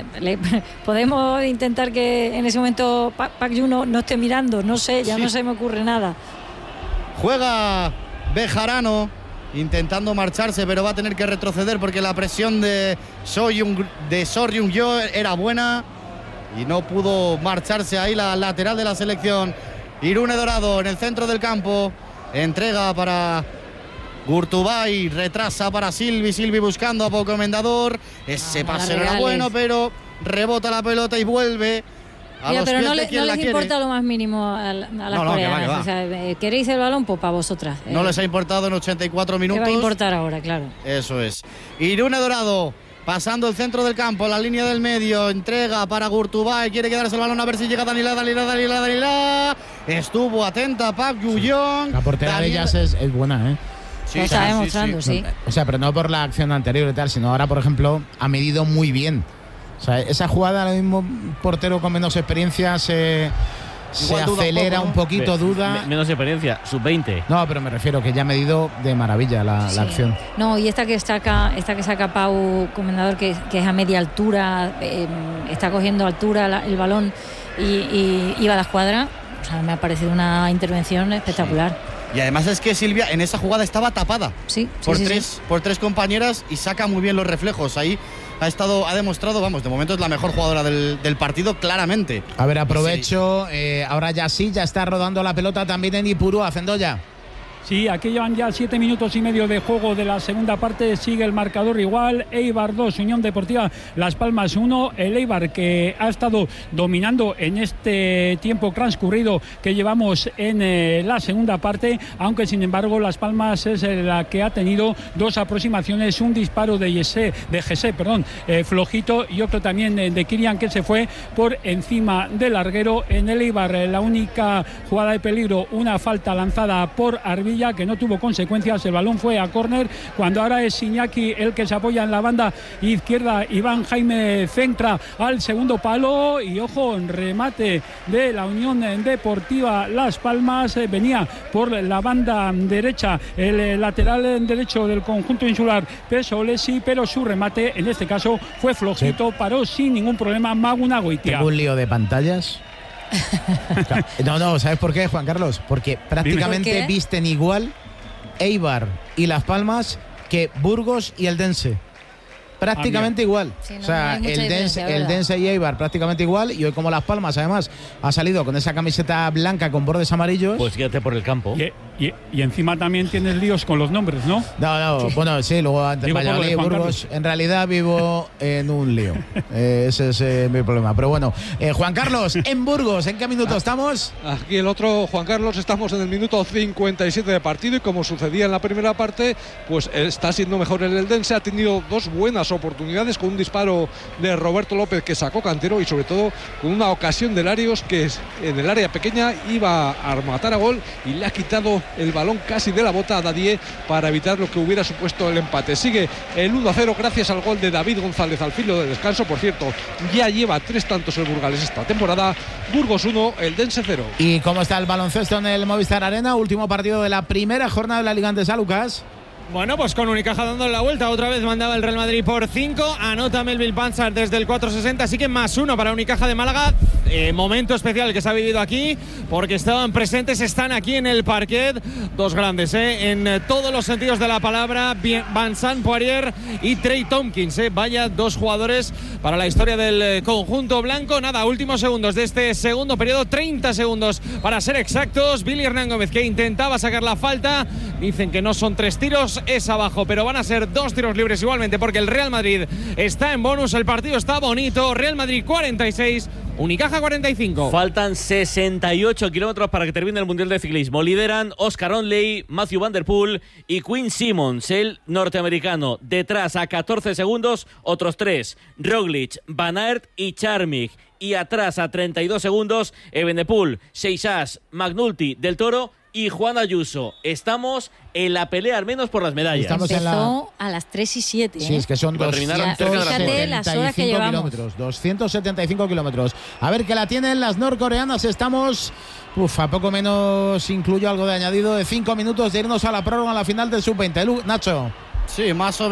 podemos intentar que en ese momento Park Ju-no no esté mirando, no sé, no se me ocurre nada. Juega Bejarano intentando marcharse, pero va a tener que retroceder porque la presión de Sor Jung-yo era buena y no pudo marcharse ahí la lateral de la selección. Irune Dorado en el centro del campo, entrega para Gurtubay, retrasa para Silvi buscando a Pau Mendador. Ese pase era bueno, pero rebota la pelota y vuelve a los pero pies no de quien les la importa quiere. lo más mínimo a las coreanas. Que va. O sea, ¿queréis el balón? Pues para vosotras. No les ha importado en 84 minutos. ¿Qué va a importar ahora? Claro. Eso es. Irune Dorado pasando el centro del campo, la línea del medio, entrega para Gurtubay, quiere quedarse el balón a ver si llega Danila. Estuvo atenta Park Ju-yeong. La portera de ellas es buena, ¿eh? Sí, lo está demostrando, sí. O sea, pero no por la acción anterior y tal, sino ahora, por ejemplo, ha medido muy bien. O sea, esa jugada, el mismo portero con menos experiencia se acelera un poquito, duda. Menos experiencia, sub-20. No, pero me refiero que ya ha medido de maravilla la acción. No, y esta que saca Pau Comendador, que es a media altura, está cogiendo altura el balón y va a la escuadra. O sea, me ha parecido una intervención espectacular. Sí. Y además es que Silvia en esa jugada estaba tapada por tres compañeras y saca muy bien los reflejos. Ahí ha demostrado, de momento es la mejor jugadora del partido, claramente. A ver, aprovecho, ahora ya está rodando la pelota también en Ipurúa, Zendoya. Sí, aquí llevan ya 7 minutos y medio de juego de la segunda parte. Sigue el marcador igual. Eibar 2, Unión Deportiva Las Palmas 1. El Eibar, que ha estado dominando en este tiempo transcurrido que llevamos en la segunda parte, aunque sin embargo Las Palmas es la que ha tenido dos aproximaciones, un disparo de Gessé, flojito, y otro también de Kirian, que se fue por encima del larguero. En el Eibar la única jugada de peligro, una falta lanzada por Arbilla, que no tuvo consecuencias. El balón fue a córner, cuando ahora es Iñaki el que se apoya en la banda izquierda. Iván Jaime centra al segundo palo y ojo, remate de la Unión Deportiva Las Palmas. Venía por la banda derecha el lateral derecho del conjunto insular, Pesolesi, pero su remate en este caso fue flojito, paró sin ningún problema Maguna Goitia. Tengo un lío de pantallas. No, ¿sabes por qué, Juan Carlos? Porque prácticamente visten igual Eibar y Las Palmas que Burgos y el Dense. Prácticamente igual. Sí, no, o sea, no el Dense y Eibar prácticamente igual. Y hoy, como Las Palmas además ha salido con esa camiseta blanca con bordes amarillos. Pues fíjate por el campo. Y encima también tienes líos con los nombres, ¿no? No, bueno, sí, luego antes Valladolid y Burgos. En realidad vivo en un lío. Ese es mi problema. Pero bueno, Juan Carlos, en Burgos, ¿en qué minuto estamos? Aquí el otro, Juan Carlos, estamos en el minuto 57 de partido y como sucedía en la primera parte, pues está siendo mejor el Eldense. Ha tenido dos buenas oportunidades con un disparo de Roberto López que sacó Cantero y sobre todo con una ocasión de Larios que en el área pequeña iba a matar a gol y le ha quitado el balón casi de la bota a Dadié para evitar lo que hubiera supuesto el empate. Sigue el 1-0 gracias al gol de David González al filo de descanso. Por cierto, ya lleva 3 tantos el Burgales esta temporada. Burgos 1, Eldense 0. ¿Y cómo está el baloncesto en el Movistar Arena? Último partido de la primera jornada de la Liga Andesa, Lucas. Bueno, pues con Unicaja dando la vuelta, otra vez mandaba el Real Madrid por 5, anota Melville Panzar desde el 4.60, así que +1 para Unicaja de Málaga. Momento especial que se ha vivido aquí, porque estaban presentes, están aquí en el parquet, dos grandes, en todos los sentidos de la palabra, Vincent Poirier y Trey Tompkins, vaya dos jugadores para la historia del conjunto blanco. Nada, últimos segundos de este segundo periodo, 30 segundos para ser exactos. Billy Hernán Gómez, que intentaba sacar la falta, dicen que no son 3 tiros, es abajo, pero van a ser 2 tiros libres igualmente, porque el Real Madrid está en bonus, el partido está bonito. Real Madrid 46, Unicaja 45. Faltan 68 kilómetros para que termine el Mundial de Ciclismo. Lideran Oscar Onley, Matthew Van Der Poel y Quinn Simmons, el norteamericano. Detrás a 14 segundos, otros 3, Roglic, Van Aert y Charmig. Y atrás a 32 segundos, Evenepoel, Seixas, McNulty, Del Toro y Juan Ayuso. Estamos en la pelea al menos por las medallas. Empezó a las 3:07. Sí, es que son 275 kilómetros. 275 kilómetros. A ver que la tienen las norcoreanas. Estamos a poco menos, incluyo algo de añadido, de 5 minutos de irnos a la prórroga a la final del Sub-20. Nacho. Sí, más o menos.